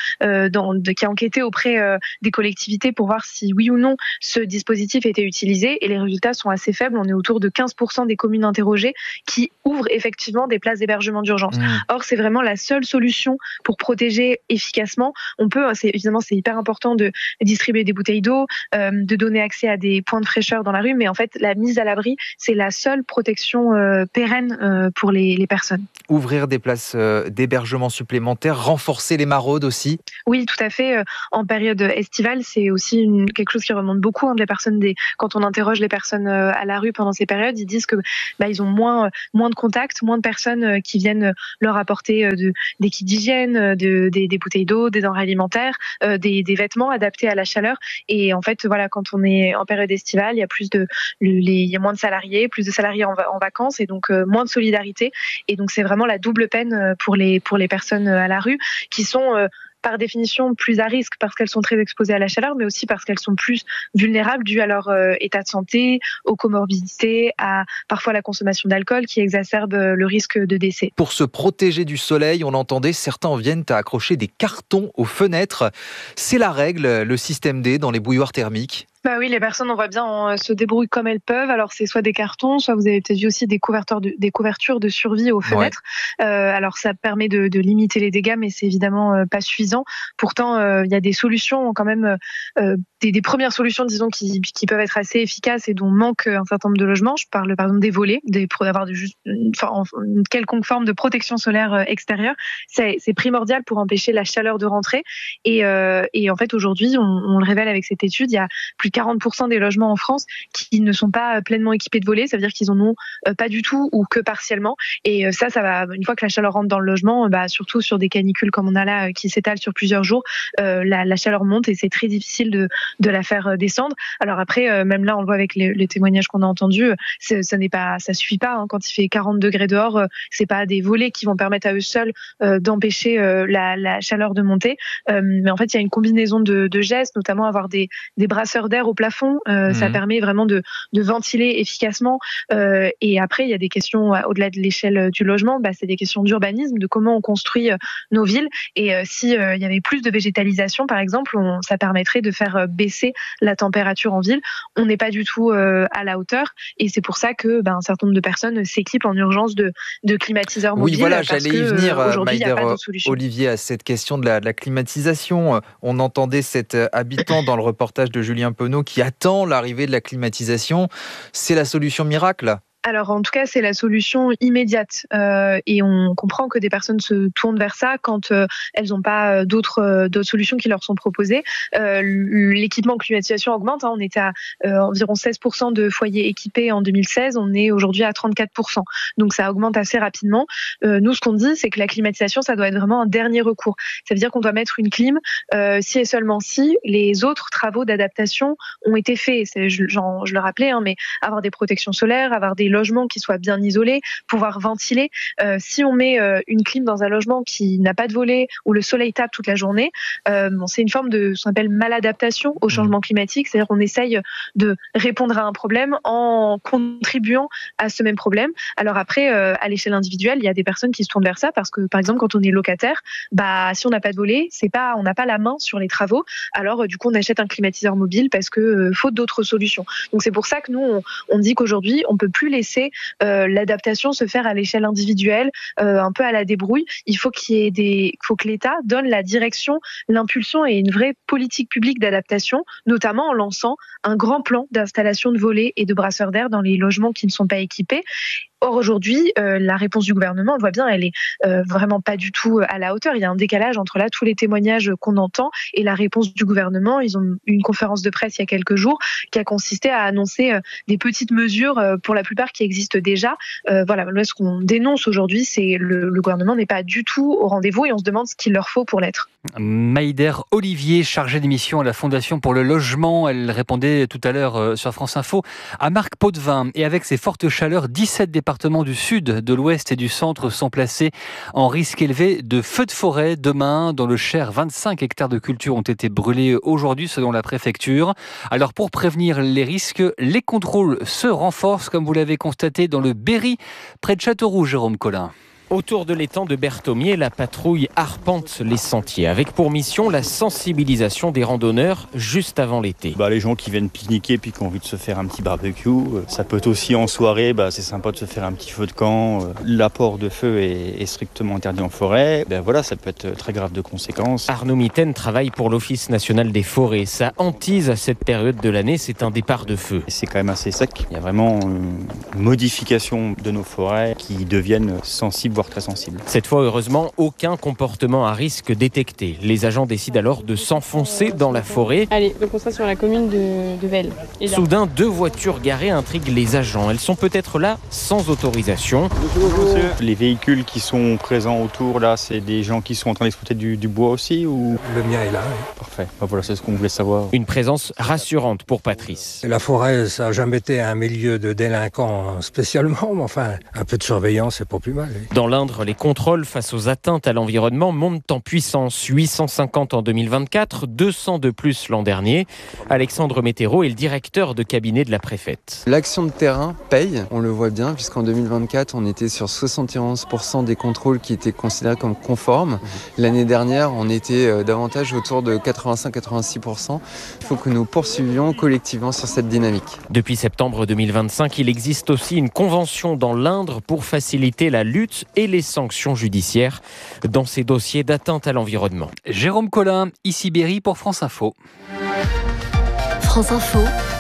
a enquêté auprès des collectivités pour voir si oui ou non ce dispositif était utilisé, et les résultats sont assez faibles. On est autour de 15% des communes interrogées qui ouvrent effectivement des places d'hébergement d'urgence. Or, c'est vraiment la seule solution pour protéger efficacement. Évidemment, c'est hyper important de distribuer des bouteilles d'eau, de donner accès à des points de fraîcheur dans la rue, mais en fait, la mise à l'abri, c'est la seule protection pérenne pour les personnes. Ouvrir des places d'hébergement supplémentaires, renforcer les maraudes aussi. Oui, tout à fait. En période estivale, c'est aussi quelque chose qui remonte beaucoup des personnes. Quand on interroge les personnes à la rue pendant ces périodes, ils disent que ils ont moins de contacts, moins de personnes qui viennent leur apporter des kits d'hygiène, des bouteilles d'eau, des denrées alimentaires, des vêtements adaptés à la chaleur. Et en fait, voilà, quand on est en période estivale, il y a moins de salariés, plus de salariés en vacances, et donc moins de solidarité. Et donc c'est vraiment la double peine pour les personnes à la rue qui sont par définition plus à risque parce qu'elles sont très exposées à la chaleur, mais aussi parce qu'elles sont plus vulnérables dû à leur état de santé, aux comorbidités, à parfois la consommation d'alcool qui exacerbe le risque de décès. Pour se protéger du soleil, on l'entendait, certains viennent à accrocher des cartons aux fenêtres. C'est la règle, le système D dans les bouilloires thermiques. Oui, les personnes, on voit bien, se débrouillent comme elles peuvent. Alors, c'est soit des cartons, soit vous avez peut-être vu aussi des couvertures de survie aux fenêtres. Ouais. Alors, ça permet de limiter les dégâts, mais c'est évidemment pas suffisant. Pourtant, il y a des solutions quand même, des premières solutions, disons, qui peuvent être assez efficaces et dont manque un certain nombre de logements. Je parle par exemple des volets, d'avoir juste une quelconque forme de protection solaire extérieure. C'est primordial pour empêcher la chaleur de rentrer. Et en fait, aujourd'hui, on le révèle avec cette étude, il y a plus de 40% des logements en France qui ne sont pas pleinement équipés de volets. Ça veut dire qu'ils en ont pas du tout ou que partiellement. Et ça va, une fois que la chaleur rentre dans le logement, surtout sur des canicules comme on a là, qui s'étalent sur plusieurs jours, la chaleur monte et c'est très difficile de la faire descendre. Alors après, même là, on le voit avec les témoignages qu'on a entendus, ça suffit pas. Quand il fait 40 degrés dehors, c'est pas des volets qui vont permettre à eux seuls d'empêcher la chaleur de monter. Mais en fait, il y a une combinaison de gestes, notamment avoir des brasseurs d'air au plafond. Ça permet vraiment de ventiler efficacement. Et après, il y a des questions au-delà de l'échelle du logement. C'est des questions d'urbanisme, de comment on construit nos villes. Et si il y avait plus de végétalisation, par exemple, ça permettrait de faire baisser la température en ville. On n'est pas du tout à la hauteur. Et c'est pour ça que un certain nombre de personnes s'équipent en urgence de climatiseurs mobiles. Oui, voilà, j'allais y venir, Maïder Olivier, à cette question de la climatisation. On entendait cet habitant dans le reportage de Julien Penaud qui attend l'arrivée de la climatisation. C'est la solution miracle ? Alors en tout cas, c'est la solution immédiate et on comprend que des personnes se tournent vers ça quand elles n'ont pas d'autres solutions qui leur sont proposées. L'équipement climatisation augmente. On était à environ 16% de foyers équipés en 2016. On est aujourd'hui à 34%. Donc ça augmente assez rapidement. Nous, ce qu'on dit, c'est que la climatisation, ça doit être vraiment un dernier recours. Ça veut dire qu'on doit mettre une clim si et seulement si les autres travaux d'adaptation ont été faits. Je le rappelais, mais avoir des protections solaires, avoir des logements qui soient bien isolés, pouvoir ventiler. Si on met une clim dans un logement qui n'a pas de volet, où le soleil tape toute la journée, c'est une forme de ce qu'on appelle maladaptation au changement climatique, c'est-à-dire qu'on essaye de répondre à un problème en contribuant à ce même problème. Alors après, à l'échelle individuelle, il y a des personnes qui se tournent vers ça parce que, par exemple, quand on est locataire, si on n'a pas de volet, on n'a pas la main sur les travaux. Alors, du coup, on achète un climatiseur mobile parce que faute d'autres solutions. Donc, c'est pour ça que nous, on dit qu'aujourd'hui, on peut plus laisser l'adaptation se faire à l'échelle individuelle, un peu à la débrouille. Il faut faut que l'État donne la direction, l'impulsion et une vraie politique publique d'adaptation, notamment en lançant un grand plan d'installation de volets et de brasseurs d'air dans les logements qui ne sont pas équipés. Or, aujourd'hui, la réponse du gouvernement, on le voit bien, elle est vraiment pas du tout à la hauteur. Il y a un décalage entre tous les témoignages qu'on entend et la réponse du gouvernement. Ils ont eu une conférence de presse il y a quelques jours qui a consisté à annoncer des petites mesures, pour la plupart qui existent déjà. Voilà, ce qu'on dénonce aujourd'hui, c'est le gouvernement n'est pas du tout au rendez-vous et on se demande ce qu'il leur faut pour l'être. Maïder Olivier, chargée d'émission à la Fondation pour le logement, elle répondait tout à l'heure sur France Info à Marc Potvin. Et avec ces fortes chaleurs, 17 départements départements du sud, de l'ouest et du centre sont placés en risque élevé de feux de forêt. Demain, dans le Cher, 25 hectares de culture ont été brûlés aujourd'hui selon la préfecture. Alors pour prévenir les risques, les contrôles se renforcent comme vous l'avez constaté dans le Berry, près de Châteauroux, Jérôme Collin. Autour de l'étang de Berthomier, la patrouille arpente les sentiers avec pour mission la sensibilisation des randonneurs juste avant l'été. Les gens qui viennent pique-niquer puis qui ont envie de se faire un petit barbecue, ça peut être aussi en soirée, c'est sympa de se faire un petit feu de camp. L'apport de feu est strictement interdit en forêt. Ça peut être très grave de conséquences. Arnaud Mitaine travaille pour l'Office national des forêts. Sa hantise à cette période de l'année, c'est un départ de feu. C'est quand même assez sec. Il y a vraiment une modification de nos forêts qui deviennent sensibles, voire très sensibles. Cette fois, heureusement, aucun comportement à risque détecté. Les agents décident alors de s'enfoncer dans la forêt. Allez, donc on sera sur la commune de Velle. Soudain, 2 voitures garées intriguent les agents. Elles sont peut-être là sans autorisation. Bonjour. Les véhicules qui sont présents autour, là, c'est des gens qui sont en train d'exploiter du bois aussi ou... Le mien est là, oui. Parfait. Voilà, c'est ce qu'on voulait savoir. Une présence rassurante pour Patrice. La forêt, ça n'a jamais été un milieu de délinquants spécialement, mais enfin, un peu de surveillance, c'est pas plus mal. Oui. Dans l'Indre, les contrôles face aux atteintes à l'environnement montent en puissance. 850 en 2024, 200 de plus l'an dernier. Alexandre Météro est le directeur de cabinet de la préfète. L'action de terrain paye, on le voit bien, puisqu'en 2024, on était sur 71% des contrôles qui étaient considérés comme conformes. L'année dernière, on était davantage autour de 85-86%. Il faut que nous poursuivions collectivement sur cette dynamique. Depuis septembre 2025, il existe aussi une convention dans l'Indre pour faciliter la lutte et les sanctions judiciaires dans ces dossiers d'atteinte à l'environnement. Jérôme Collin, ici Berry pour France Info. France Info,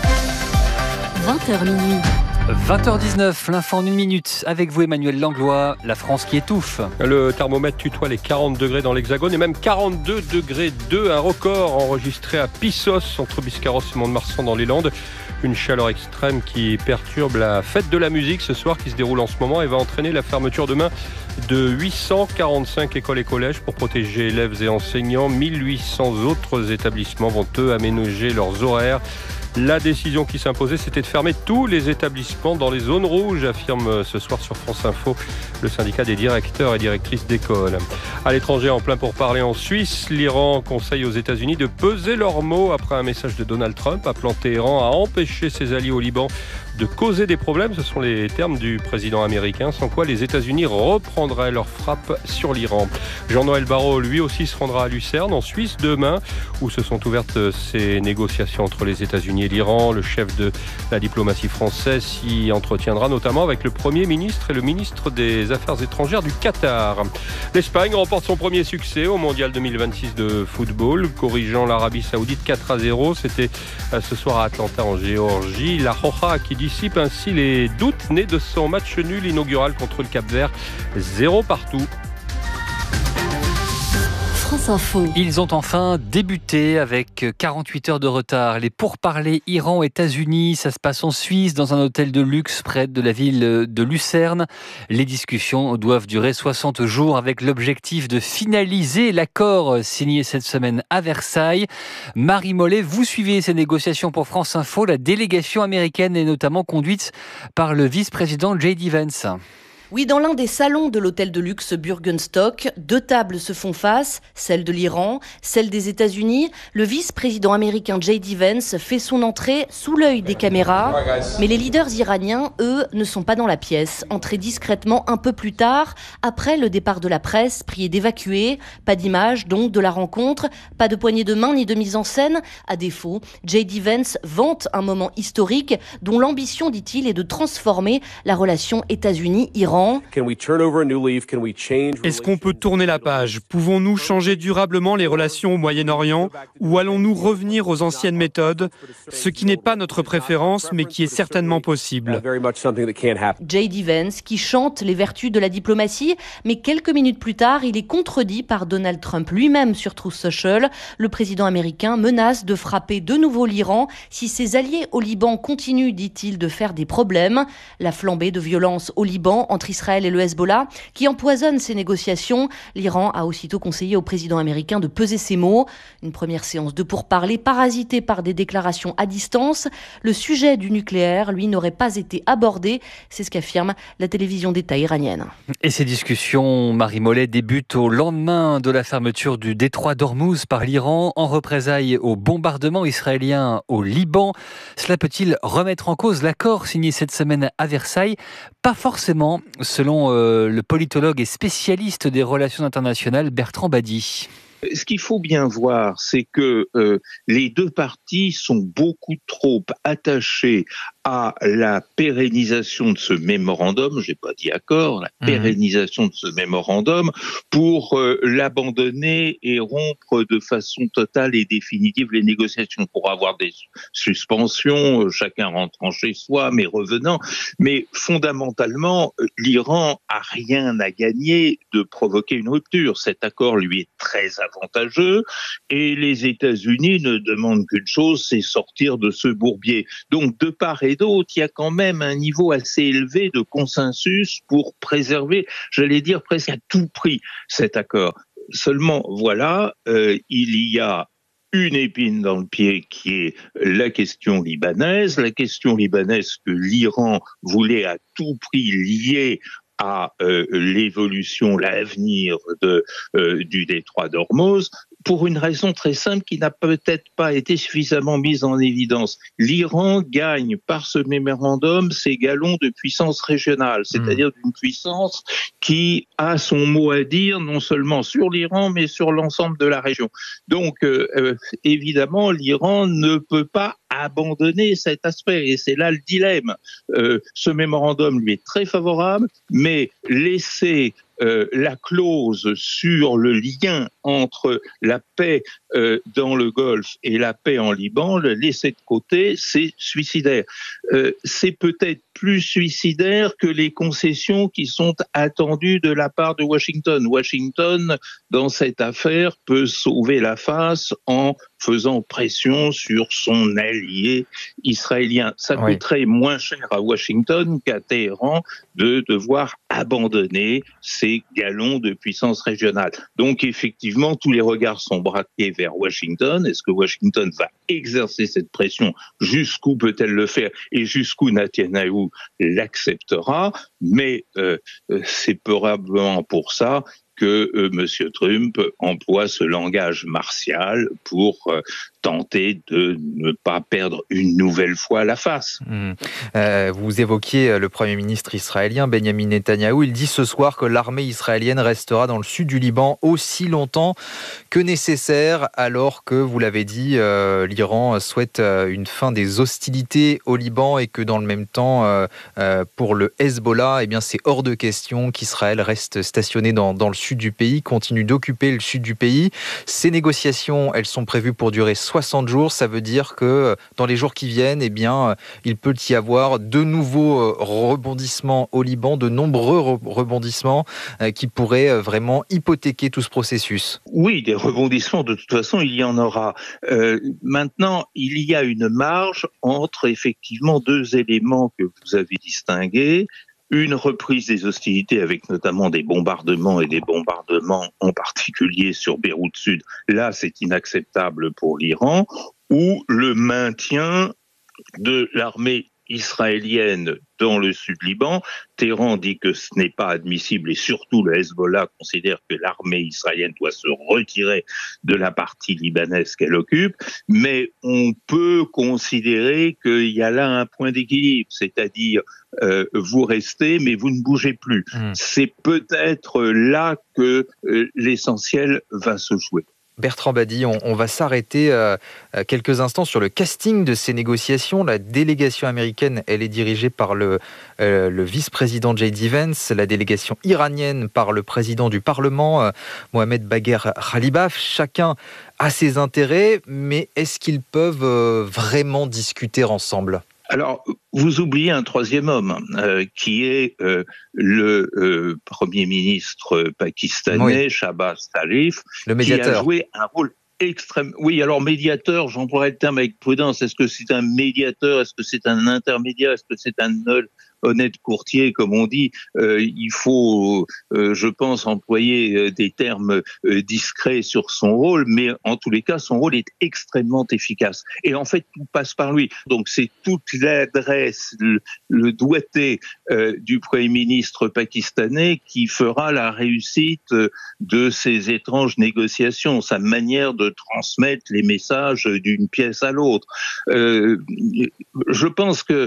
20h minuit. 20h19, l'info en 1 minute. Avec vous Emmanuel Langlois, la France qui étouffe. Le thermomètre tutoie les 40 degrés dans l'Hexagone et même 42 degrés 2, un record enregistré à Pissos, entre Biscarrosse et Mont-de-Marsan dans les Landes. Une chaleur extrême qui perturbe la fête de la musique ce soir qui se déroule en ce moment et va entraîner la fermeture demain de 845 écoles et collèges pour protéger élèves et enseignants. 1800 autres établissements vont eux aménager leurs horaires. La décision qui s'imposait, c'était de fermer tous les établissements dans les zones rouges, affirme ce soir sur France Info le syndicat des directeurs et directrices d'école. À l'étranger, en plein pourparlers en Suisse, l'Iran conseille aux États-Unis de peser leurs mots après un message de Donald Trump appelant Téhéran à empêcher ses alliés au Liban de causer des problèmes. Ce sont les termes du président américain, sans quoi les États-Unis reprendraient leur frappe sur l'Iran. Jean-Noël Barrot, lui aussi, se rendra à Lucerne, en Suisse, demain, où se sont ouvertes ces négociations entre les États-Unis et l'Iran. Le chef de la diplomatie française s'y entretiendra notamment avec le Premier ministre et le ministre des Affaires étrangères du Qatar. L'Espagne remporte son premier succès au Mondial 2026 de football, corrigeant l'Arabie Saoudite 4-0. C'était ce soir à Atlanta, en Géorgie. La Roja qui dissipe ainsi les doutes nés de son match nul inaugural contre le Cap-Vert, 0 partout. France Info. Ils ont enfin débuté avec 48 heures de retard. Les pourparlers Iran-États-Unis, ça se passe en Suisse, dans un hôtel de luxe près de la ville de Lucerne. Les discussions doivent durer 60 jours avec l'objectif de finaliser l'accord signé cette semaine à Versailles. Marie Mollet, vous suivez ces négociations pour France Info. La délégation américaine est notamment conduite par le vice-président J.D. Vance. Oui, dans l'un des salons de l'hôtel de luxe Bürgenstock, 2 tables se font face, celle de l'Iran, celle des États-Unis. Le vice-président américain J.D. Vance fait son entrée sous l'œil des caméras. Mais les leaders iraniens, eux, ne sont pas dans la pièce. Entrés discrètement un peu plus tard, après le départ de la presse, priés d'évacuer. Pas d'image, donc, de la rencontre. Pas de poignée de main ni de mise en scène. À défaut, J.D. Vance vante un moment historique dont l'ambition, dit-il, est de transformer la relation États-Unis-Iran. Est-ce qu'on peut tourner la page? Pouvons-nous changer durablement les relations au Moyen-Orient ou allons-nous revenir aux anciennes méthodes? Ce qui n'est pas notre préférence, mais qui est certainement possible. J.D. Vance qui chante les vertus de la diplomatie, mais quelques minutes plus tard, il est contredit par Donald Trump lui-même sur Truth Social. Le président américain menace de frapper de nouveau l'Iran si ses alliés au Liban continuent, dit-il, de faire des problèmes. La flambée de violence au Liban entre Israël et le Hezbollah, qui empoisonne ces négociations. L'Iran a aussitôt conseillé au président américain de peser ses mots. Une première séance de pourparlers parasitée par des déclarations à distance. Le sujet du nucléaire, lui, n'aurait pas été abordé. C'est ce qu'affirme la télévision d'État iranienne. Et ces discussions, Marie Mollet, débutent au lendemain de la fermeture du détroit d'Ormuz par l'Iran, en représailles au bombardement israélien au Liban. Cela peut-il remettre en cause l'accord signé cette semaine à Versailles ? Pas forcément, selon le politologue et spécialiste des relations internationales Bertrand Badi. Ce qu'il faut bien voir, c'est que les deux parties sont beaucoup trop attachées à la pérennisation de ce mémorandum, j'ai pas dit accord, la pérennisation de ce mémorandum pour l'abandonner et rompre de façon totale et définitive les négociations pour avoir des suspensions, chacun rentrant chez soi, mais revenant. Mais fondamentalement, l'Iran a rien à gagner de provoquer une rupture. Cet accord lui est très avantageux et les États-Unis ne demandent qu'une chose, c'est sortir de ce bourbier. Donc de part et d'autre, il y a quand même un niveau assez élevé de consensus pour préserver, j'allais dire presque à tout prix, cet accord. Seulement, voilà, il y a une épine dans le pied qui est la question libanaise que l'Iran voulait à tout prix lier à l'évolution, l'avenir du détroit d'Ormuz, pour une raison très simple qui n'a peut-être pas été suffisamment mise en évidence. L'Iran gagne par ce mémorandum ses galons de puissance régionale, c'est-à-dire d'une puissance qui a son mot à dire non seulement sur l'Iran, mais sur l'ensemble de la région. Donc, évidemment, l'Iran ne peut pas abandonner cet aspect, et c'est là le dilemme. Ce mémorandum lui est très favorable, mais laisser la clause sur le lien entre la paix dans le Golfe et la paix en Liban, le laisser de côté, c'est suicidaire. C'est peut-être plus suicidaire que les concessions qui sont attendues de la part de Washington. Washington, dans cette affaire, peut sauver la face en faisant pression sur son allié israélien. Ça coûterait moins cher à Washington qu'à Téhéran de devoir abandonner ses galons de puissance régionale. Donc effectivement, tous les regards sont braqués vers Washington. Est-ce que Washington va exercer cette pression? Jusqu'où peut-elle le faire? Et jusqu'où Netanyahou l'acceptera? Mais c'est probablement pour ça que M. Trump emploie ce langage martial pour tenter de ne pas perdre une nouvelle fois la face. Vous évoquiez le Premier ministre israélien, Benjamin Netanyahou. Il dit ce soir que l'armée israélienne restera dans le sud du Liban aussi longtemps que nécessaire, alors que, vous l'avez dit, l'Iran souhaite une fin des hostilités au Liban et que dans le même temps, pour le Hezbollah, eh bien, c'est hors de question qu'Israël reste stationné dans le sud du pays, continue d'occuper le sud du pays. Ces négociations, elles sont prévues pour durer 60 jours. Ça veut dire que dans les jours qui viennent, eh bien, il peut y avoir de nouveaux rebondissements au Liban, de nombreux rebondissements qui pourraient vraiment hypothéquer tout ce processus. Oui, des rebondissements, de toute façon, il y en aura. Maintenant, il y a une marge entre effectivement deux éléments que vous avez distingués. Une reprise des hostilités avec notamment des bombardements et des bombardements en particulier sur Beyrouth Sud. Là, c'est inacceptable pour l'Iran. Ou le maintien de l'armée israélienne dans le sud Liban. Téhéran dit que ce n'est pas admissible et surtout le Hezbollah considère que l'armée israélienne doit se retirer de la partie libanaise qu'elle occupe. Mais on peut considérer qu'il y a là un point d'équilibre, c'est-à-dire vous restez mais vous ne bougez plus. C'est peut-être là que l'essentiel va se jouer. Bertrand Badi, on va s'arrêter quelques instants sur le casting de ces négociations. La délégation américaine, elle est dirigée par le vice-président J.D. Vance, la délégation iranienne par le président du Parlement, Mohamed Bagher Khalibaf. Chacun a ses intérêts, mais est-ce qu'ils peuvent vraiment discuter ensemble ? Alors, vous oubliez un troisième homme, qui est le Premier ministre pakistanais, Shahbaz Sharif, le médiateur. Qui a joué un rôle extrême. Oui, alors médiateur, j'emploierai le terme avec prudence. Est-ce que c'est un médiateur? Est-ce que c'est un intermédiaire? Est-ce que c'est un honnête courtier, comme on dit, il faut, je pense, employer des termes discrets sur son rôle, mais en tous les cas, son rôle est extrêmement efficace. Et en fait, tout passe par lui. Donc c'est toute l'adresse, le doigté du Premier ministre pakistanais qui fera la réussite de ces étranges négociations, sa manière de transmettre les messages d'une pièce à l'autre. Je pense que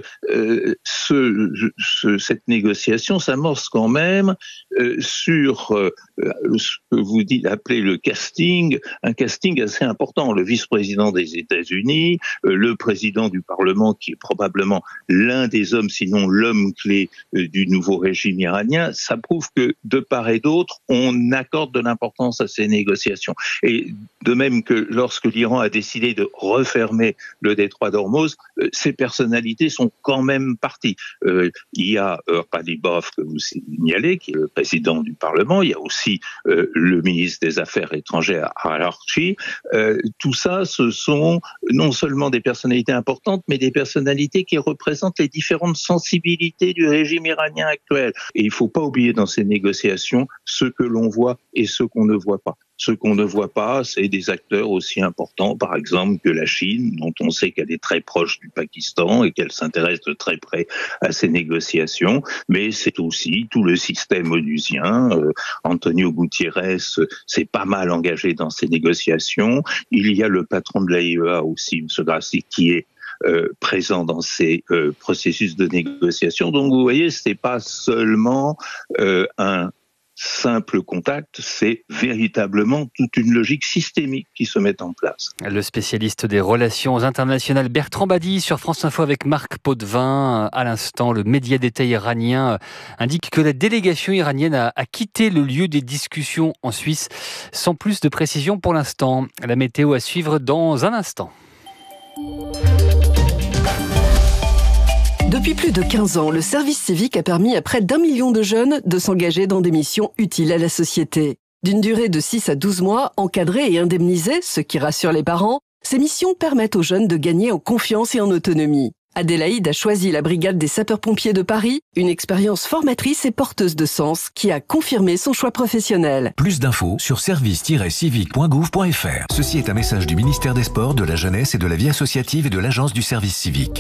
cette négociation s'amorce quand même sur ce que vous appelez le casting, un casting assez important. Le vice-président des États-Unis, le président du Parlement, qui est probablement l'un des hommes, sinon l'homme clé du nouveau régime iranien, ça prouve que de part et d'autre, on accorde de l'importance à ces négociations. Et de même que lorsque l'Iran a décidé de refermer le détroit d'Ormuz, ces personnalités sont quand même parties. Il y a Ghalibaf, que vous signalez, qui est le président du Parlement, il y a aussi le ministre des Affaires étrangères, Al-Archi. Tout ça, ce sont non seulement des personnalités importantes, mais des personnalités qui représentent les différentes sensibilités du régime iranien actuel. Et il ne faut pas oublier dans ces négociations ce que l'on voit et ce qu'on ne voit pas. Ce qu'on ne voit pas, c'est des acteurs aussi importants, par exemple, que la Chine, dont on sait qu'elle est très proche du Pakistan et qu'elle s'intéresse de très près à ces négociations. Mais c'est aussi tout le système onusien. Antonio Gutiérrez s'est pas mal engagé dans ces négociations. Il y a le patron de l'AIEA aussi, M. Grassi, qui est présent dans ces processus de négociation. Donc vous voyez, c'est pas seulement un simple contact, c'est véritablement toute une logique systémique qui se met en place. Le spécialiste des relations internationales Bertrand Badi sur France Info avec Marc Potvin. À l'instant, le média d'État iranien indique que la délégation iranienne a quitté le lieu des discussions en Suisse, sans plus de précision pour l'instant. La météo à suivre dans un instant. Depuis plus de 15 ans, le service civique a permis à près d'1 million de jeunes de s'engager dans des missions utiles à la société. D'une durée de 6 à 12 mois, encadrées et indemnisées, ce qui rassure les parents, ces missions permettent aux jeunes de gagner en confiance et en autonomie. Adélaïde a choisi la brigade des sapeurs-pompiers de Paris, une expérience formatrice et porteuse de sens qui a confirmé son choix professionnel. Plus d'infos sur service-civique.gouv.fr. Ceci est un message du ministère des Sports, de la Jeunesse et de la Vie associative et de l'Agence du service civique.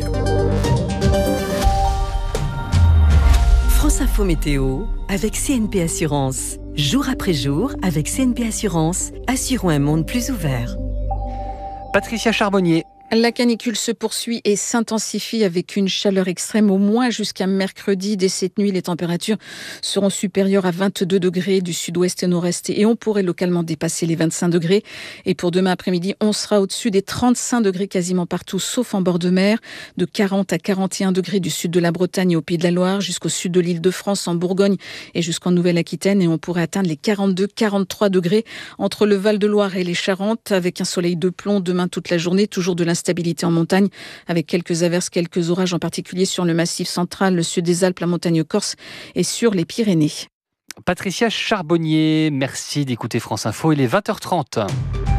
France Info Météo avec CNP Assurance. Jour après jour, avec CNP Assurance, assurons un monde plus ouvert. Patricia Charbonnier. La canicule se poursuit et s'intensifie avec une chaleur extrême au moins jusqu'à mercredi. Dès cette nuit, les températures seront supérieures à 22 degrés du sud-ouest et nord-est et on pourrait localement dépasser les 25 degrés. Et pour demain après-midi, on sera au-dessus des 35 degrés quasiment partout, sauf en bord de mer, de 40 à 41 degrés du sud de la Bretagne et au Pays de la Loire, jusqu'au sud de l'Île-de-France, en Bourgogne et jusqu'en Nouvelle-Aquitaine. Et on pourrait atteindre les 42-43 degrés entre le Val-de-Loire et les Charentes, avec un soleil de plomb demain toute la journée, toujours de l'instabilité en montagne, avec quelques averses, quelques orages, en particulier sur le Massif central, le sud des Alpes, la montagne corse et sur les Pyrénées. Patricia Charbonnier, merci d'écouter France Info. Il est 20h30.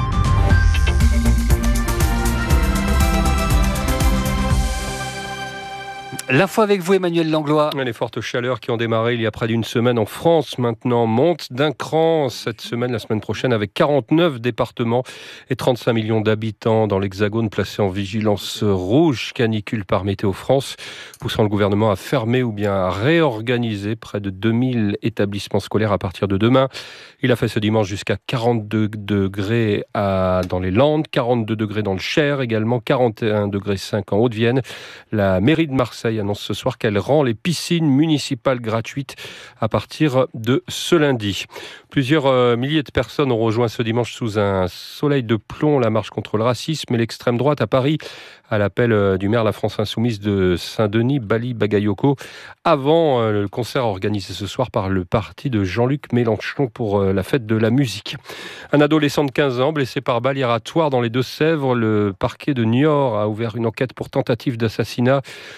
L'info avec vous, Emmanuel Langlois. Les fortes chaleurs qui ont démarré il y a près d'une semaine en France maintenant montent d'un cran cette semaine, la semaine prochaine, avec 49 départements et 35 millions d'habitants dans l'Hexagone placés en vigilance rouge canicule par Météo France, poussant le gouvernement à fermer ou bien à réorganiser près de 2000 établissements scolaires à partir de demain. Il a fait ce dimanche jusqu'à 42 degrés dans les Landes, 42 degrés dans le Cher, également 41 degrés 5 en Haute-Vienne. La mairie de Marseille annonce ce soir qu'elle rend les piscines municipales gratuites à partir de ce lundi. Plusieurs milliers de personnes ont rejoint ce dimanche sous un soleil de plomb la marche contre le racisme et l'extrême droite à Paris, à l'appel du maire La France Insoumise de Saint-Denis, Bali Bagayoko, avant le concert organisé ce soir par le parti de Jean-Luc Mélenchon pour la fête de la musique. Un adolescent de 15 ans blessé par balle hier à Thouars dans les Deux-Sèvres. Le parquet de Niort a ouvert une enquête pour tentative d'assassinat. Le pronostic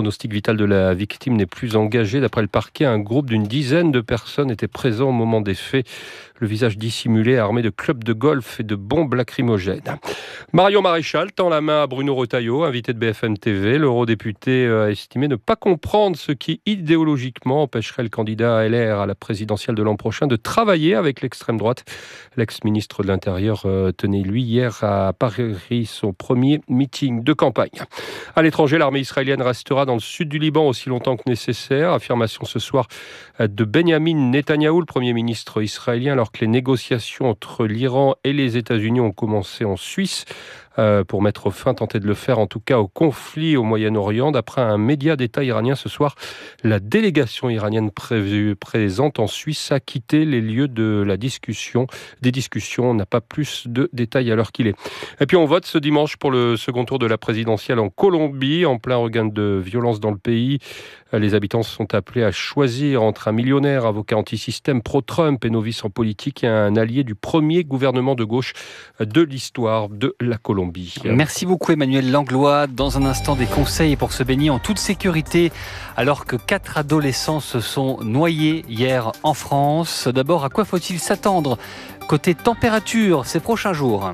pronostic vital de la victime n'est plus engagé. D'après le parquet, un groupe d'une dizaine de personnes était présent au moment des faits. Le visage dissimulé, armé de clubs de golf et de bombes lacrymogènes. Marion Maréchal tend la main à Bruno Retailleau, invité de BFM TV. L'eurodéputé a estimé ne pas comprendre ce qui, idéologiquement, empêcherait le candidat LR à la présidentielle de l'an prochain de travailler avec l'extrême droite. L'ex-ministre de l'Intérieur tenait, lui, hier à Paris son premier meeting de campagne. À l'étranger, l'armée israélienne restera dans le sud du Liban aussi longtemps que nécessaire. Affirmation ce soir de Benyamin Netanyahou, le Premier ministre israélien, alors que les négociations entre l'Iran et les États-Unis ont commencé en Suisse pour mettre fin, tenter de le faire en tout cas, au conflit au Moyen-Orient. D'après un média d'État iranien ce soir, la délégation iranienne présente en Suisse a quitté les lieux de la discussion. Des discussions, on n'a pas plus de détails à l'heure qu'il est. Et puis on vote ce dimanche pour le second tour de la présidentielle en Colombie, en plein regain de violence dans le pays. Les habitants sont appelés à choisir entre un millionnaire, avocat anti-système pro-Trump et novice en politique, et un allié du premier gouvernement de gauche de l'histoire de la Colombie. Merci beaucoup Emmanuel Langlois. Dans un instant, des conseils pour se baigner en toute sécurité alors que 4 adolescents se sont noyés hier en France. D'abord, à quoi faut-il s'attendre côté température ces prochains jours?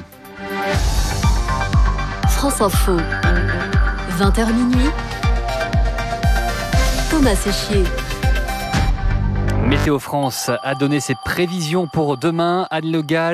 France Info, 20h minuit. Thomas Séchier. Météo France a donné ses prévisions pour demain. Anne Le Gall.